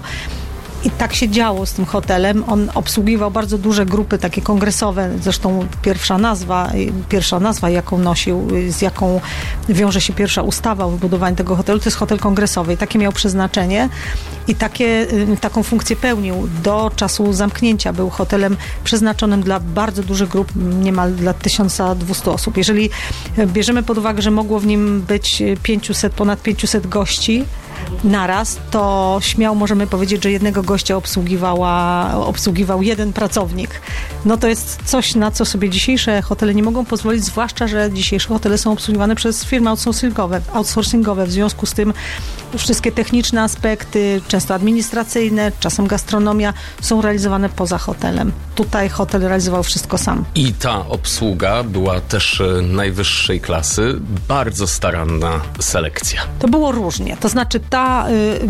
[SPEAKER 12] I tak się działo z tym hotelem. On obsługiwał bardzo duże grupy takie kongresowe, zresztą pierwsza nazwa, pierwsza nazwa, jaką nosił, z jaką wiąże się pierwsza ustawa o wybudowaniu tego hotelu, to jest hotel kongresowy. I takie miał przeznaczenie i takie, taką funkcję pełnił do czasu zamknięcia. Był hotelem przeznaczonym dla bardzo dużych grup, niemal dla tysiąc dwieście osób. Jeżeli bierzemy pod uwagę, że mogło w nim być pięćset, ponad pięćset gości naraz, to śmiało możemy powiedzieć, że jednego gościa obsługiwała, obsługiwał jeden pracownik. No to jest coś, na co sobie dzisiejsze hotele nie mogą pozwolić, zwłaszcza, że dzisiejsze hotele są obsługiwane przez firmy outsourcingowe. outsourcingowe. W związku z tym wszystkie techniczne aspekty, często administracyjne, czasem gastronomia, są realizowane poza hotelem. Tutaj hotel realizował wszystko sam.
[SPEAKER 1] I ta obsługa była też najwyższej klasy, bardzo staranna selekcja.
[SPEAKER 12] To było różnie. To znaczy ta,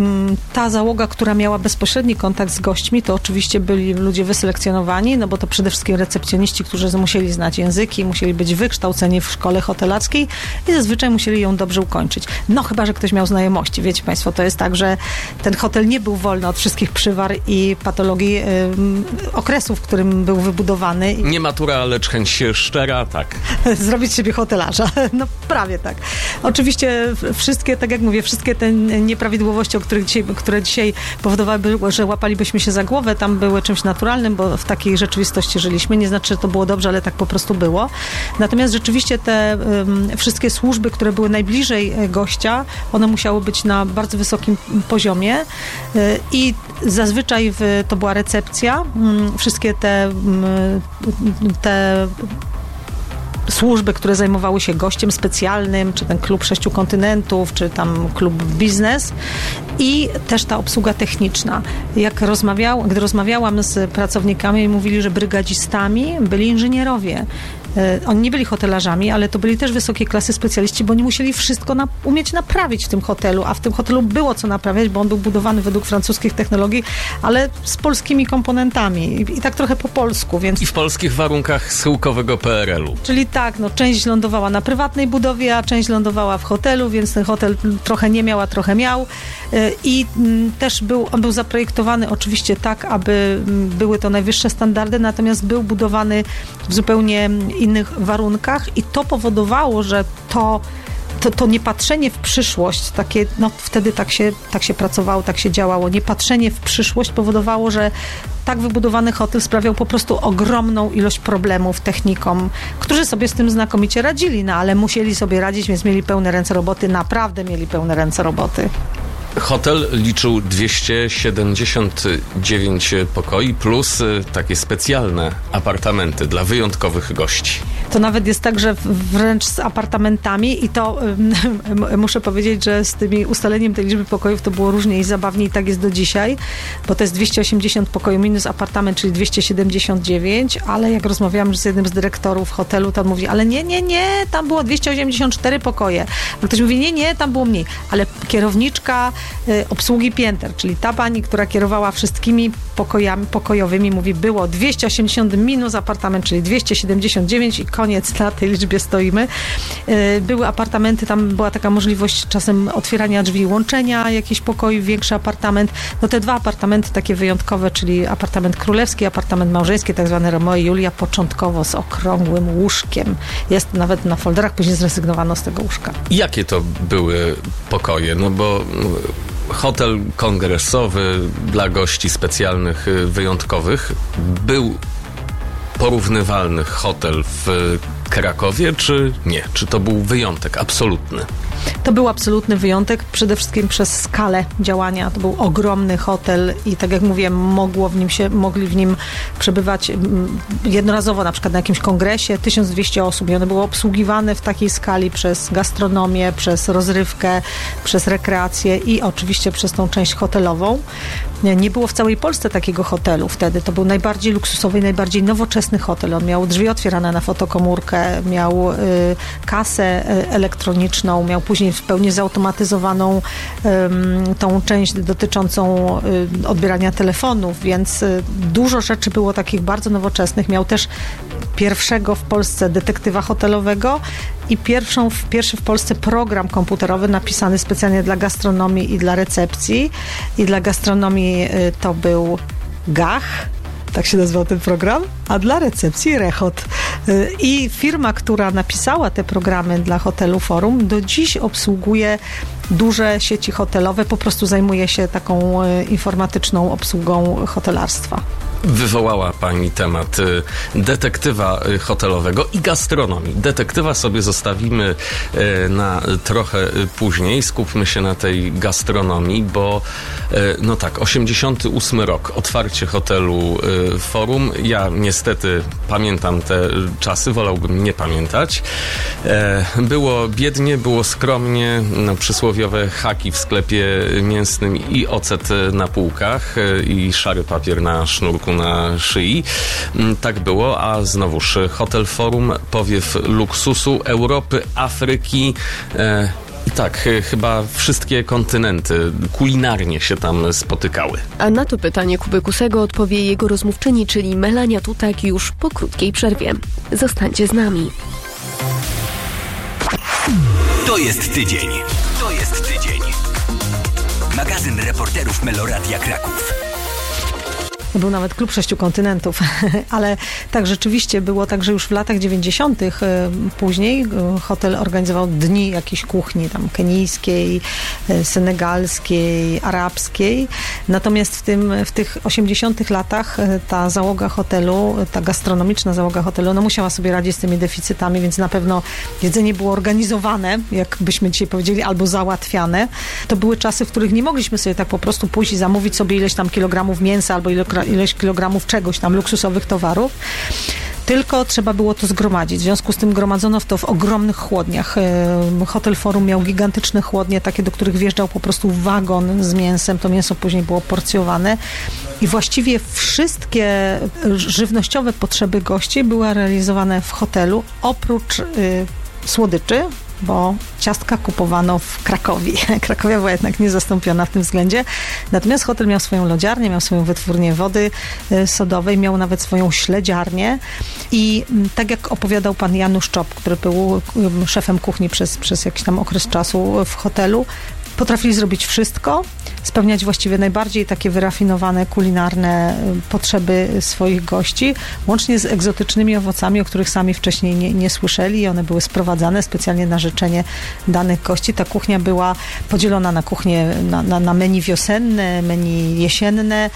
[SPEAKER 12] ta załoga, która miała bezpośredni kontakt z gośćmi, to oczywiście byli ludzie wyselekcjonowani, no bo to przede wszystkim recepcjoniści, którzy musieli znać języki, musieli być wykształceni w szkole hotelarskiej i zazwyczaj musieli ją dobrze ukończyć. No chyba, że ktoś miał znajomości. Wiecie Państwo, to jest tak, że ten hotel nie był wolny od wszystkich przywar i patologii y, okresu, w którym był wybudowany.
[SPEAKER 1] Nie matura, lecz chęć szczera, tak.
[SPEAKER 12] Zrobić siebie hotelarza. No prawie tak. Oczywiście wszystkie, tak jak mówię, wszystkie te nieprawidłowości, o których dzisiaj, które dzisiaj powodowały, że łapalibyśmy się za głowę, tam były czymś naturalnym, bo w takiej rzeczywistości żyliśmy. Nie znaczy, że to było dobrze, ale tak po prostu było. Natomiast rzeczywiście te y, wszystkie służby, które były najbliżej gościa, one musiały być na bardzo wysokim poziomie i zazwyczaj w, to była recepcja. Wszystkie te, te służby, które zajmowały się gościem specjalnym, czy ten klub sześciu kontynentów, czy tam klub biznes i też ta obsługa techniczna. Jak rozmawiał, gdy rozmawiałam z pracownikami, mówili, że brygadzistami byli inżynierowie Oni nie byli hotelarzami, ale to byli też wysokiej klasy specjaliści, bo oni musieli wszystko na, umieć naprawić w tym hotelu, a w tym hotelu było co naprawiać, bo on był budowany według francuskich technologii, ale z polskimi komponentami i, i tak trochę po polsku, więc...
[SPEAKER 1] I w polskich warunkach schyłkowego P R L u.
[SPEAKER 12] Czyli tak, no część lądowała na prywatnej budowie, a część lądowała w hotelu, więc ten hotel trochę nie miał, a trochę miał i też był, on był zaprojektowany oczywiście tak, aby były to najwyższe standardy, natomiast był budowany w zupełnie innych warunkach i to powodowało, że to To, to niepatrzenie w przyszłość, takie, no wtedy tak się, tak się pracowało, tak się działało, niepatrzenie w przyszłość powodowało, że tak wybudowany hotel sprawiał po prostu ogromną ilość problemów technikom, którzy sobie z tym znakomicie radzili, no ale musieli sobie radzić, więc mieli pełne ręce roboty, naprawdę mieli pełne ręce roboty.
[SPEAKER 1] Hotel liczył dwieście siedemdziesiąt dziewięć pokoi plus takie specjalne apartamenty dla wyjątkowych gości.
[SPEAKER 12] To nawet jest tak, że wręcz z apartamentami i to um, muszę powiedzieć, że z tymi ustaleniem tej liczby pokojów to było różnie i zabawnie i tak jest do dzisiaj, bo to jest dwieście osiemdziesiąt pokojów minus apartament, czyli dwieście siedemdziesiąt dziewięć, ale jak rozmawiałam z jednym z dyrektorów hotelu, to on mówi, ale nie, nie, nie, tam było dwieście osiemdziesiąt cztery pokoje. A ktoś mówi, nie, nie, tam było mniej, ale kierowniczka y, obsługi pięter, czyli ta pani, która kierowała wszystkimi pokojami pokojowymi, mówi, było dwieście osiemdziesiąt minus apartament, czyli dwieście siedemdziesiąt dziewięć i koniec, na tej liczbie stoimy. Były apartamenty, tam była taka możliwość czasem otwierania drzwi i łączenia jakichś pokoi, większy apartament. No te dwa apartamenty takie wyjątkowe, czyli apartament królewski, apartament małżeński, tak zwany Romeo i Julia, początkowo z okrągłym łóżkiem. Jest nawet na folderach, później zrezygnowano z tego łóżka.
[SPEAKER 1] Jakie to były pokoje? No bo hotel kongresowy dla gości specjalnych, wyjątkowych był porównywalny hotel w Krakowie, czy nie? Czy to był wyjątek absolutny?
[SPEAKER 12] To był absolutny wyjątek, przede wszystkim przez skalę działania. To był ogromny hotel i tak jak mówię, mogło w nim się, mogli w nim przebywać jednorazowo, na przykład na jakimś kongresie, tysiąc dwieście osób i one były obsługiwane w takiej skali przez gastronomię, przez rozrywkę, przez rekreację i oczywiście przez tą część hotelową. Nie było w całej Polsce takiego hotelu wtedy. To był najbardziej luksusowy i najbardziej nowoczesny hotel. On miał drzwi otwierane na fotokomórkę, miał y, kasę y, elektroniczną, miał później w pełni zautomatyzowaną y, tą część dotyczącą y, odbierania telefonów, więc y, dużo rzeczy było takich bardzo nowoczesnych. Miał też pierwszego w Polsce detektywa hotelowego i pierwszą, pierwszy w Polsce program komputerowy napisany specjalnie dla gastronomii i dla recepcji. I dla gastronomii y, to był Gach, tak się nazywał ten program, a dla recepcji Rechot. I firma, która napisała te programy dla hotelu Forum, do dziś obsługuje duże sieci hotelowe, po prostu zajmuje się taką informatyczną obsługą hotelarstwa.
[SPEAKER 1] Wywołała pani temat detektywa hotelowego i gastronomii. Detektywa sobie zostawimy na trochę później. Skupmy się na tej gastronomii, bo no tak, osiemdziesiąty ósmy rok, otwarcie hotelu Forum. Ja niestety pamiętam te czasy, wolałbym nie pamiętać. Było biednie, było skromnie, no, przysłowiowe haki w sklepie mięsnym i ocet na półkach i szary papier na sznurku na szyi. Tak było, a znowuż Hotel Forum, powiew luksusu Europy, Afryki e, i tak, chyba wszystkie kontynenty kulinarnie się tam spotykały.
[SPEAKER 11] A na to pytanie Kuby Kusego odpowie jego rozmówczyni, czyli Melania Tutak, już po krótkiej przerwie. Zostańcie z nami.
[SPEAKER 5] To jest tydzień. To jest tydzień. Magazyn reporterów Meloradia Kraków.
[SPEAKER 12] Był nawet klub sześciu kontynentów, ale tak rzeczywiście było tak, że już w latach dziewięćdziesiątych później hotel organizował dni jakiejś kuchni tam kenijskiej, senegalskiej, arabskiej. Natomiast w, tym, w tych osiemdziesiątych latach ta załoga hotelu, ta gastronomiczna załoga hotelu, no musiała sobie radzić z tymi deficytami, więc na pewno jedzenie było organizowane, jak byśmy dzisiaj powiedzieli, albo załatwiane. To były czasy, w których nie mogliśmy sobie tak po prostu pójść i zamówić sobie ileś tam kilogramów mięsa albo ileś kilogramów czegoś tam, luksusowych towarów. tylko trzeba było to zgromadzić. W związku z tym gromadzono to w ogromnych chłodniach. Hotel Forum miał gigantyczne chłodnie, takie, do których wjeżdżał po prostu wagon z mięsem. To mięso później było porcjowane i właściwie wszystkie żywnościowe potrzeby gości były realizowane w hotelu, oprócz y, słodyczy, bo ciastka kupowano w Krakowie. Krakowia była jednak niezastąpiona w tym względzie. Natomiast hotel miał swoją lodziarnię, miał swoją wytwórnię wody sodowej, miał nawet swoją śledziarnię i tak jak opowiadał pan Janusz Czop, który był szefem kuchni przez, przez jakiś tam okres czasu w hotelu, potrafili zrobić wszystko, spełniać właściwie najbardziej takie wyrafinowane, kulinarne potrzeby swoich gości, łącznie z egzotycznymi owocami, o których sami wcześniej nie, nie słyszeli. One były sprowadzane specjalnie na życzenie danych gości. Ta kuchnia była podzielona na kuchnię, na, na, na menu wiosenne, menu jesienne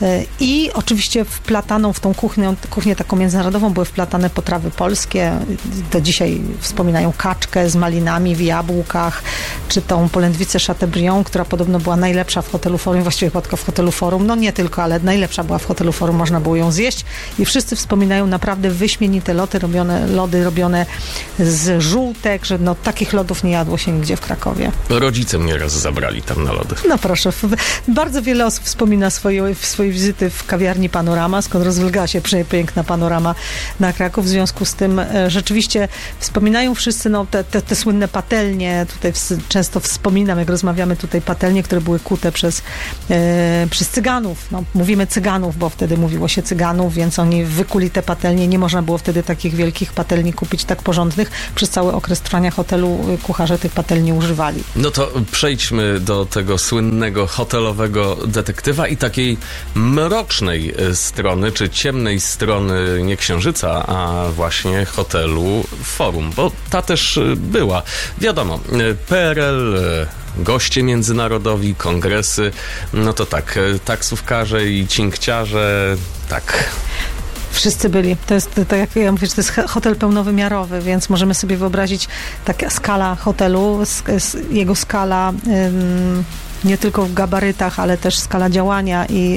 [SPEAKER 12] i oczywiście wplataną w tą kuchnię, kuchnię taką międzynarodową były wplatane potrawy polskie. Do dzisiaj wspominają kaczkę z malinami w jabłkach, czy tą polędwicę Chateaubriand, która podobno była najlepsza w hotelu Forum, właściwie chyba tylko w hotelu Forum, no nie tylko, ale najlepsza była w hotelu Forum, można było ją zjeść i wszyscy wspominają naprawdę wyśmienite lody robione, lody robione z żółtek, że no takich lodów nie jadło się nigdzie w Krakowie.
[SPEAKER 1] Rodzice mnie raz zabrali tam na lody.
[SPEAKER 12] No proszę, bardzo wiele osób wspomina swoje, swoje wizyty w kawiarni Panorama, skąd rozwilgała się piękna panorama na Kraków, w związku z tym rzeczywiście wspominają wszyscy no, te, te, te słynne patelnie, tutaj w, często wspominam, jak rozmawiamy tutaj, patelnie, które były kute przez, e, przez Cyganów. No, mówimy Cyganów, bo wtedy mówiło się Cyganów, więc oni wykuli te patelnie. Nie można było wtedy takich wielkich patelni kupić tak porządnych. Przez cały okres trwania hotelu kucharze tych patelni używali.
[SPEAKER 1] No to przejdźmy do tego słynnego hotelowego detektywa i takiej mrocznej strony, czy ciemnej strony nie Księżyca, a właśnie hotelu Forum, bo ta też była. Wiadomo, P R L, goście międzynarodowi, kongresy, no to tak, taksówkarze i cinkciarze, tak.
[SPEAKER 12] Wszyscy byli. To jest, tak jak ja mówię, to jest hotel pełnowymiarowy, więc możemy sobie wyobrazić taka skala hotelu, jego skala ym, nie tylko w gabarytach, ale też skala działania i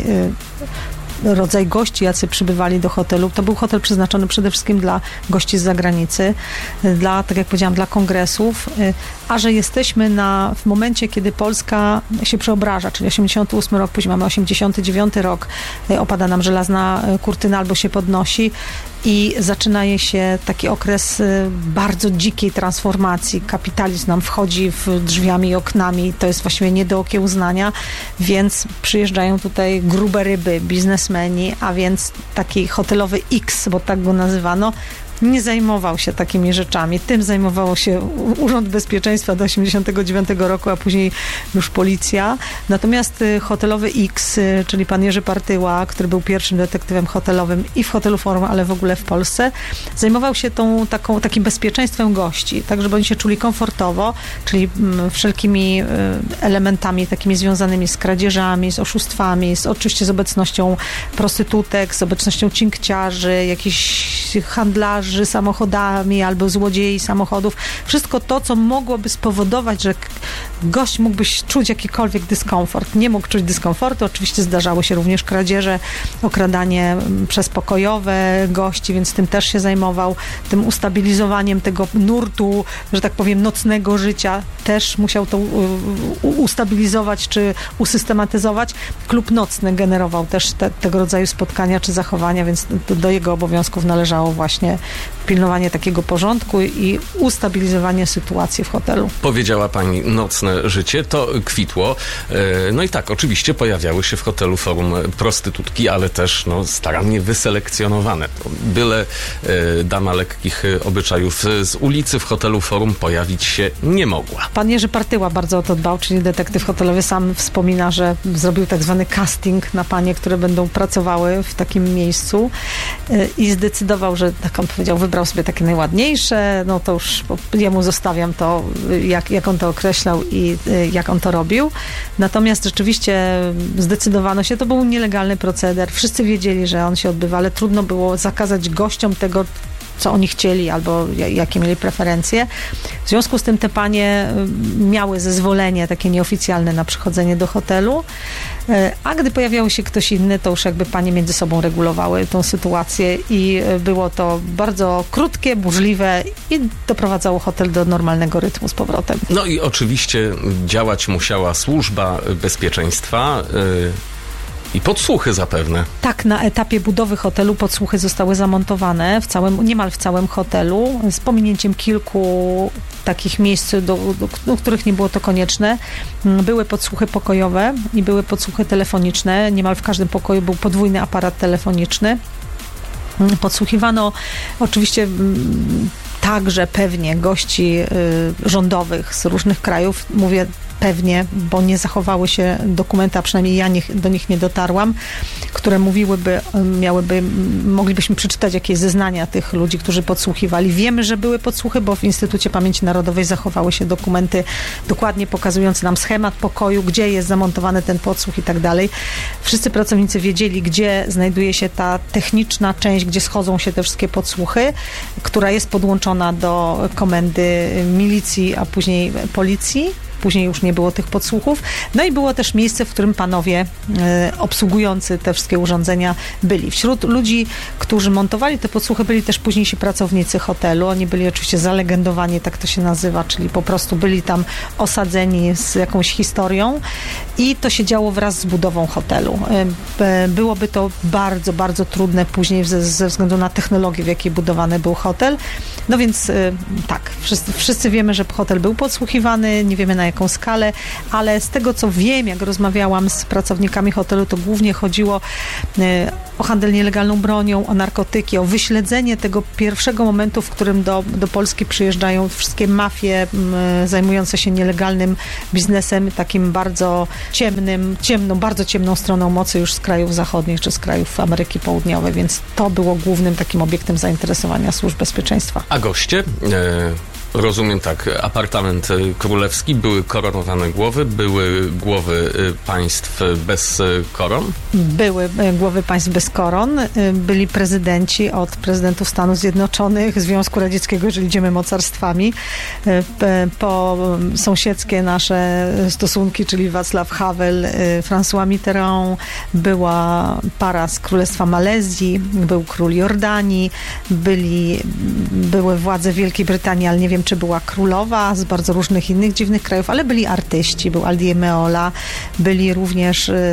[SPEAKER 12] y, rodzaj gości, jacy przybywali do hotelu. To był hotel przeznaczony przede wszystkim dla gości z zagranicy, dla, tak jak powiedziałam, dla kongresów, a że jesteśmy na, w momencie, kiedy Polska się przeobraża, czyli osiemdziesiąty ósmy rok, później mamy osiemdziesiąty dziewiąty rok, opada nam żelazna kurtyna albo się podnosi i zaczyna się taki okres bardzo dzikiej transformacji. Kapitalizm nam wchodzi w drzwiami i oknami, to jest właściwie nie do okiełznania, więc przyjeżdżają tutaj grube ryby, biznesmeni, a więc taki hotelowy X, bo tak go nazywano, nie zajmował się takimi rzeczami. Tym zajmowało się Urząd Bezpieczeństwa do osiemdziesiątego dziewiątego roku, a później już policja. Natomiast hotelowy X, czyli pan Jerzy Partyła, który był pierwszym detektywem hotelowym i w hotelu Forum, ale w ogóle w Polsce, zajmował się tą, taką, takim bezpieczeństwem gości, tak żeby oni się czuli komfortowo, czyli wszelkimi elementami takimi związanymi z kradzieżami, z oszustwami, z, oczywiście z obecnością prostytutek, z obecnością cinkciarzy, jakichś handlarzy, samochodami albo złodziei samochodów. Wszystko to, co mogłoby spowodować, że gość mógłby czuć jakikolwiek dyskomfort. Nie mógł czuć dyskomfortu. Oczywiście zdarzały się również kradzieże, okradanie przez pokojowe gości, więc tym też się zajmował. Tym ustabilizowaniem tego nurtu, że tak powiem, nocnego życia też musiał to ustabilizować czy usystematyzować. Klub nocny generował też te, tego rodzaju spotkania czy zachowania, więc do, do jego obowiązków należało właśnie pilnowanie takiego porządku i ustabilizowanie sytuacji w hotelu.
[SPEAKER 1] Powiedziała pani nocne życie, to kwitło. No i tak, oczywiście pojawiały się w hotelu Forum prostytutki, ale też no, starannie wyselekcjonowane. Byle dama lekkich obyczajów z ulicy w hotelu Forum pojawić się nie mogła.
[SPEAKER 12] Pan Jerzy Partyła bardzo o to dbał, czyli detektyw hotelowy, sam wspomina, że zrobił tak zwany casting na panie, które będą pracowały w takim miejscu i zdecydował, że tak on powiedział, wybrał sobie takie najładniejsze, no to już jemu zostawiam to, jak, jak on to określał i jak on to robił. Natomiast rzeczywiście zdecydowano się, to był nielegalny proceder. Wszyscy wiedzieli, że on się odbywa, ale trudno było zakazać gościom tego co oni chcieli albo jakie mieli preferencje. W związku z tym te panie miały zezwolenie takie nieoficjalne na przychodzenie do hotelu, a gdy pojawiał się ktoś inny, to już jakby panie między sobą regulowały tą sytuację i było to bardzo krótkie, burzliwe i doprowadzało hotel do normalnego rytmu z powrotem.
[SPEAKER 1] No i oczywiście działać musiała służba bezpieczeństwa, yy... I podsłuchy zapewne.
[SPEAKER 12] Tak, na etapie budowy hotelu podsłuchy zostały zamontowane w całym, niemal w całym hotelu, z pominięciem kilku takich miejsc, do, do, do których nie było to konieczne. Były podsłuchy pokojowe i były podsłuchy telefoniczne. Niemal w każdym pokoju był podwójny aparat telefoniczny. Podsłuchiwano oczywiście także pewnie gości y, rządowych z różnych krajów. Mówię pewnie, bo nie zachowały się dokumenty, a przynajmniej ja nie, do nich nie dotarłam, które mówiłyby, miałyby, moglibyśmy przeczytać jakieś zeznania tych ludzi, którzy podsłuchiwali. Wiemy, że były podsłuchy, bo w Instytucie Pamięci Narodowej zachowały się dokumenty dokładnie pokazujące nam schemat pokoju, gdzie jest zamontowany ten podsłuch i tak dalej. Wszyscy pracownicy wiedzieli, gdzie znajduje się ta techniczna część, gdzie schodzą się te wszystkie podsłuchy, która jest podłączona do komendy milicji, a później policji. Później już nie było tych podsłuchów. No i było też miejsce, w którym panowie e, obsługujący te wszystkie urządzenia byli. Wśród ludzi, którzy montowali te podsłuchy, byli też późniejsi pracownicy hotelu. Oni byli oczywiście zalegendowani, tak to się nazywa, czyli po prostu byli tam osadzeni z jakąś historią i to się działo wraz z budową hotelu. E, byłoby to bardzo, bardzo trudne później ze, ze względu na technologię, w jakiej budowany był hotel. No więc e, tak, wszyscy, wszyscy wiemy, że hotel był podsłuchiwany, nie wiemy na jaką skalę, ale z tego, co wiem, jak rozmawiałam z pracownikami hotelu, to głównie chodziło y, o handel nielegalną bronią, o narkotyki, o wyśledzenie tego pierwszego momentu, w którym do, do Polski przyjeżdżają wszystkie mafie y, zajmujące się nielegalnym biznesem, takim bardzo ciemnym, ciemną, bardzo ciemną stroną mocy już z krajów zachodnich, czy z krajów Ameryki Południowej, więc to było głównym takim obiektem zainteresowania służb bezpieczeństwa.
[SPEAKER 1] A goście? Y- Rozumiem tak, apartament królewski, były koronowane głowy, były głowy państw bez koron?
[SPEAKER 12] Były głowy państw bez koron, byli prezydenci od prezydentów Stanów Zjednoczonych, Związku Radzieckiego, jeżeli idziemy mocarstwami, po sąsiedzkie nasze stosunki, czyli Václav Havel, François Mitterrand, była para z Królestwa Malezji, był król Jordanii, byli, były władze Wielkiej Brytanii, ale nie wiem, czy była królowa z bardzo różnych innych dziwnych krajów, ale byli artyści, był Aldi Meola, byli również y,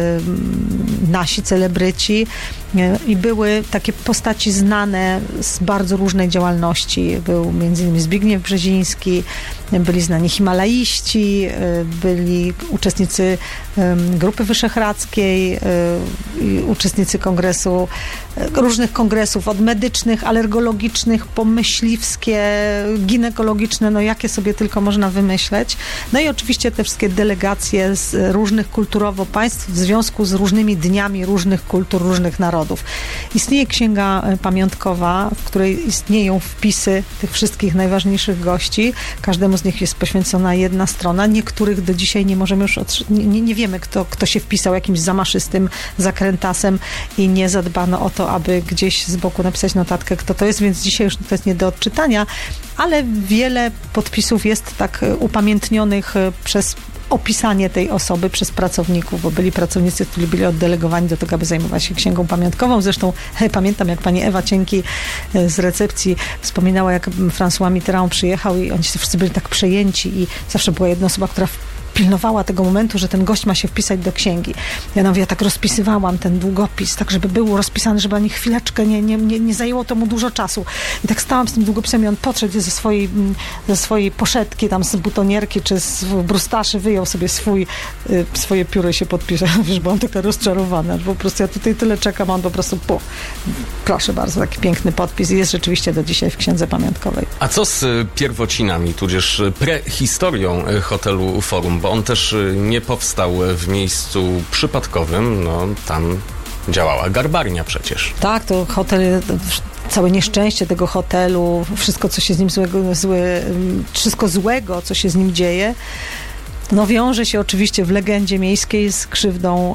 [SPEAKER 12] nasi celebryci y, i były takie postaci znane z bardzo różnej działalności. Był między innymi Zbigniew Brzeziński, byli znani himalaiści, y, byli uczestnicy y, Grupy Wyszehradzkiej, y, uczestnicy kongresu, y, różnych kongresów, od medycznych, alergologicznych, pomyśliwskie, ginekologiczne, no jakie sobie tylko można wymyśleć. No i oczywiście te wszystkie delegacje z różnych kulturowo państw w związku z różnymi dniami różnych kultur, różnych narodów. Istnieje księga pamiątkowa, w której istnieją wpisy tych wszystkich najważniejszych gości. Każdemu z nich jest poświęcona jedna strona. Niektórych do dzisiaj nie możemy już, otrzy- nie, nie wiemy, kto, kto się wpisał jakimś zamaszystym zakrętasem i nie zadbano o to, aby gdzieś z boku napisać notatkę, kto to jest, więc dzisiaj już to jest nie do odczytania, ale wiele podpisów jest tak upamiętnionych przez opisanie tej osoby przez pracowników, bo byli pracownicy, którzy byli oddelegowani do tego, aby zajmować się księgą pamiątkową. Zresztą hej, pamiętam, jak pani Ewa Cienki z recepcji wspominała, jak François Mitterrand przyjechał i oni wszyscy byli tak przejęci i zawsze była jedna osoba, która pilnowała tego momentu, że ten gość ma się wpisać do księgi. Ja nawet ja tak rozpisywałam ten długopis, tak żeby był rozpisany, żeby ani chwileczkę nie, nie, nie, nie zajęło to mu dużo czasu. I tak stałam z tym długopisem i on podszedł ze swojej, ze swojej poszetki, tam z butonierki czy z brustaszy, wyjął sobie swój, y, swoje pióro i się podpisze. Wiesz, byłam taka rozczarowana, że po prostu ja tutaj tyle czekam, a on po prostu po, proszę bardzo, taki piękny podpis i jest rzeczywiście do dzisiaj w księdze pamiątkowej.
[SPEAKER 1] A co z pierwocinami, tudzież prehistorią hotelu Forum? Bo on też nie powstał w miejscu przypadkowym, no tam działała garbarnia przecież.
[SPEAKER 12] Tak, to hotel, całe nieszczęście tego hotelu, wszystko, co się z nim złego, złe, wszystko złego, co się z nim dzieje, no wiąże się oczywiście w legendzie miejskiej z krzywdą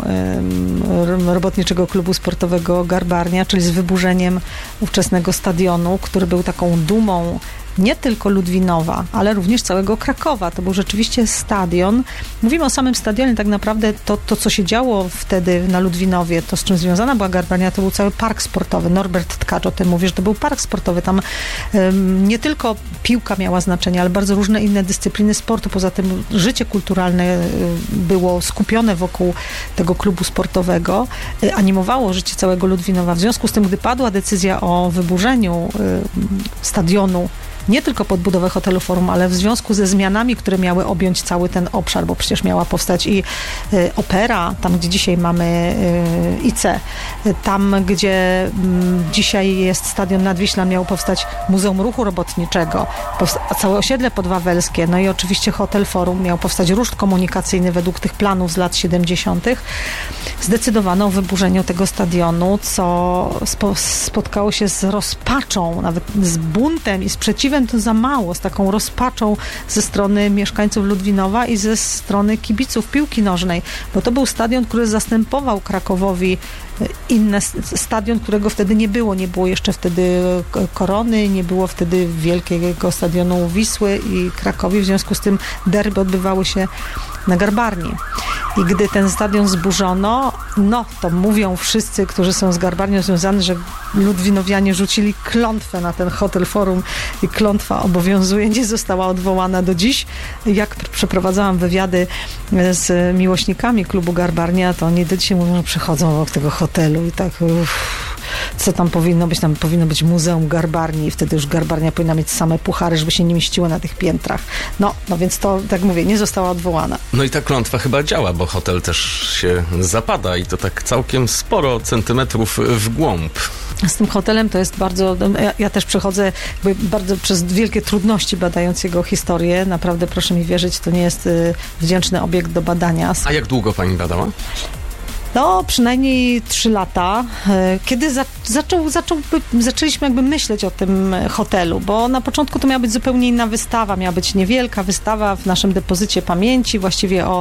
[SPEAKER 12] um, Robotniczego Klubu Sportowego Garbarnia, czyli z wyburzeniem ówczesnego stadionu, który był taką dumą nie tylko Ludwinowa, ale również całego Krakowa. To był rzeczywiście stadion. Mówimy o samym stadionie, tak naprawdę to, to co się działo wtedy na Ludwinowie, to z czym związana była Garbarnia, to był cały park sportowy. Norbert Tkacz o tym mówi, że to był park sportowy. Tam um, nie tylko piłka miała znaczenie, ale bardzo różne inne dyscypliny sportu. Poza tym życie kulturalne było skupione wokół tego klubu sportowego. Animowało życie całego Ludwinowa. W związku z tym, gdy padła decyzja o wyburzeniu um, stadionu, nie tylko pod budowę hotelu Forum, ale w związku ze zmianami, które miały objąć cały ten obszar, bo przecież miała powstać i y, opera, tam gdzie dzisiaj mamy y, I C, y, tam gdzie y, dzisiaj jest Stadion Nadwiśla, miało powstać Muzeum Ruchu Robotniczego, powsta- całe osiedle podwawelskie, no i oczywiście hotel Forum, miał powstać ruszt komunikacyjny według tych planów z lat siedemdziesiątych. Zdecydowano o wyburzeniu tego stadionu, co spo- spotkało się z rozpaczą, nawet z buntem i sprzeciwem. To za mało, z taką rozpaczą ze strony mieszkańców Ludwinowa i ze strony kibiców piłki nożnej, bo to był stadion, który zastępował Krakowowi inny stadion, którego wtedy nie było. Nie było jeszcze wtedy Korony, nie było wtedy wielkiego stadionu Wisły i Krakowi, w związku z tym derby odbywały się na Garbarni. I gdy ten stadion zburzono, no to mówią wszyscy, którzy są z Garbarnią związani, że Ludwinowianie rzucili klątwę na ten hotel Forum i klątwa obowiązuje, nie została odwołana do dziś. Jak przeprowadzałam wywiady z miłośnikami klubu Garbarnia, to oni do dzisiaj mówią, że przychodzą obok tego hotelu i tak uff, co tam powinno być? Tam powinno być Muzeum Garbarni i wtedy już Garbarnia powinna mieć same puchary, żeby się nie mieściły na tych piętrach. No, no więc to, tak mówię, nie została odwołana.
[SPEAKER 1] No i ta klątwa chyba działa, bo hotel też się zapada i to tak całkiem sporo centymetrów w głąb.
[SPEAKER 12] Z tym hotelem to jest bardzo... Ja, ja też przechodzę jakby bardzo przez wielkie trudności badając jego historię. Naprawdę, proszę mi wierzyć, to nie jest y, wdzięczny obiekt do badania.
[SPEAKER 1] A jak długo pani badała?
[SPEAKER 12] No, przynajmniej trzy lata, kiedy za, zaczął, zaczął, zaczęliśmy jakby myśleć o tym hotelu, bo na początku to miała być zupełnie inna wystawa, miała być niewielka wystawa w naszym depozycie pamięci, właściwie o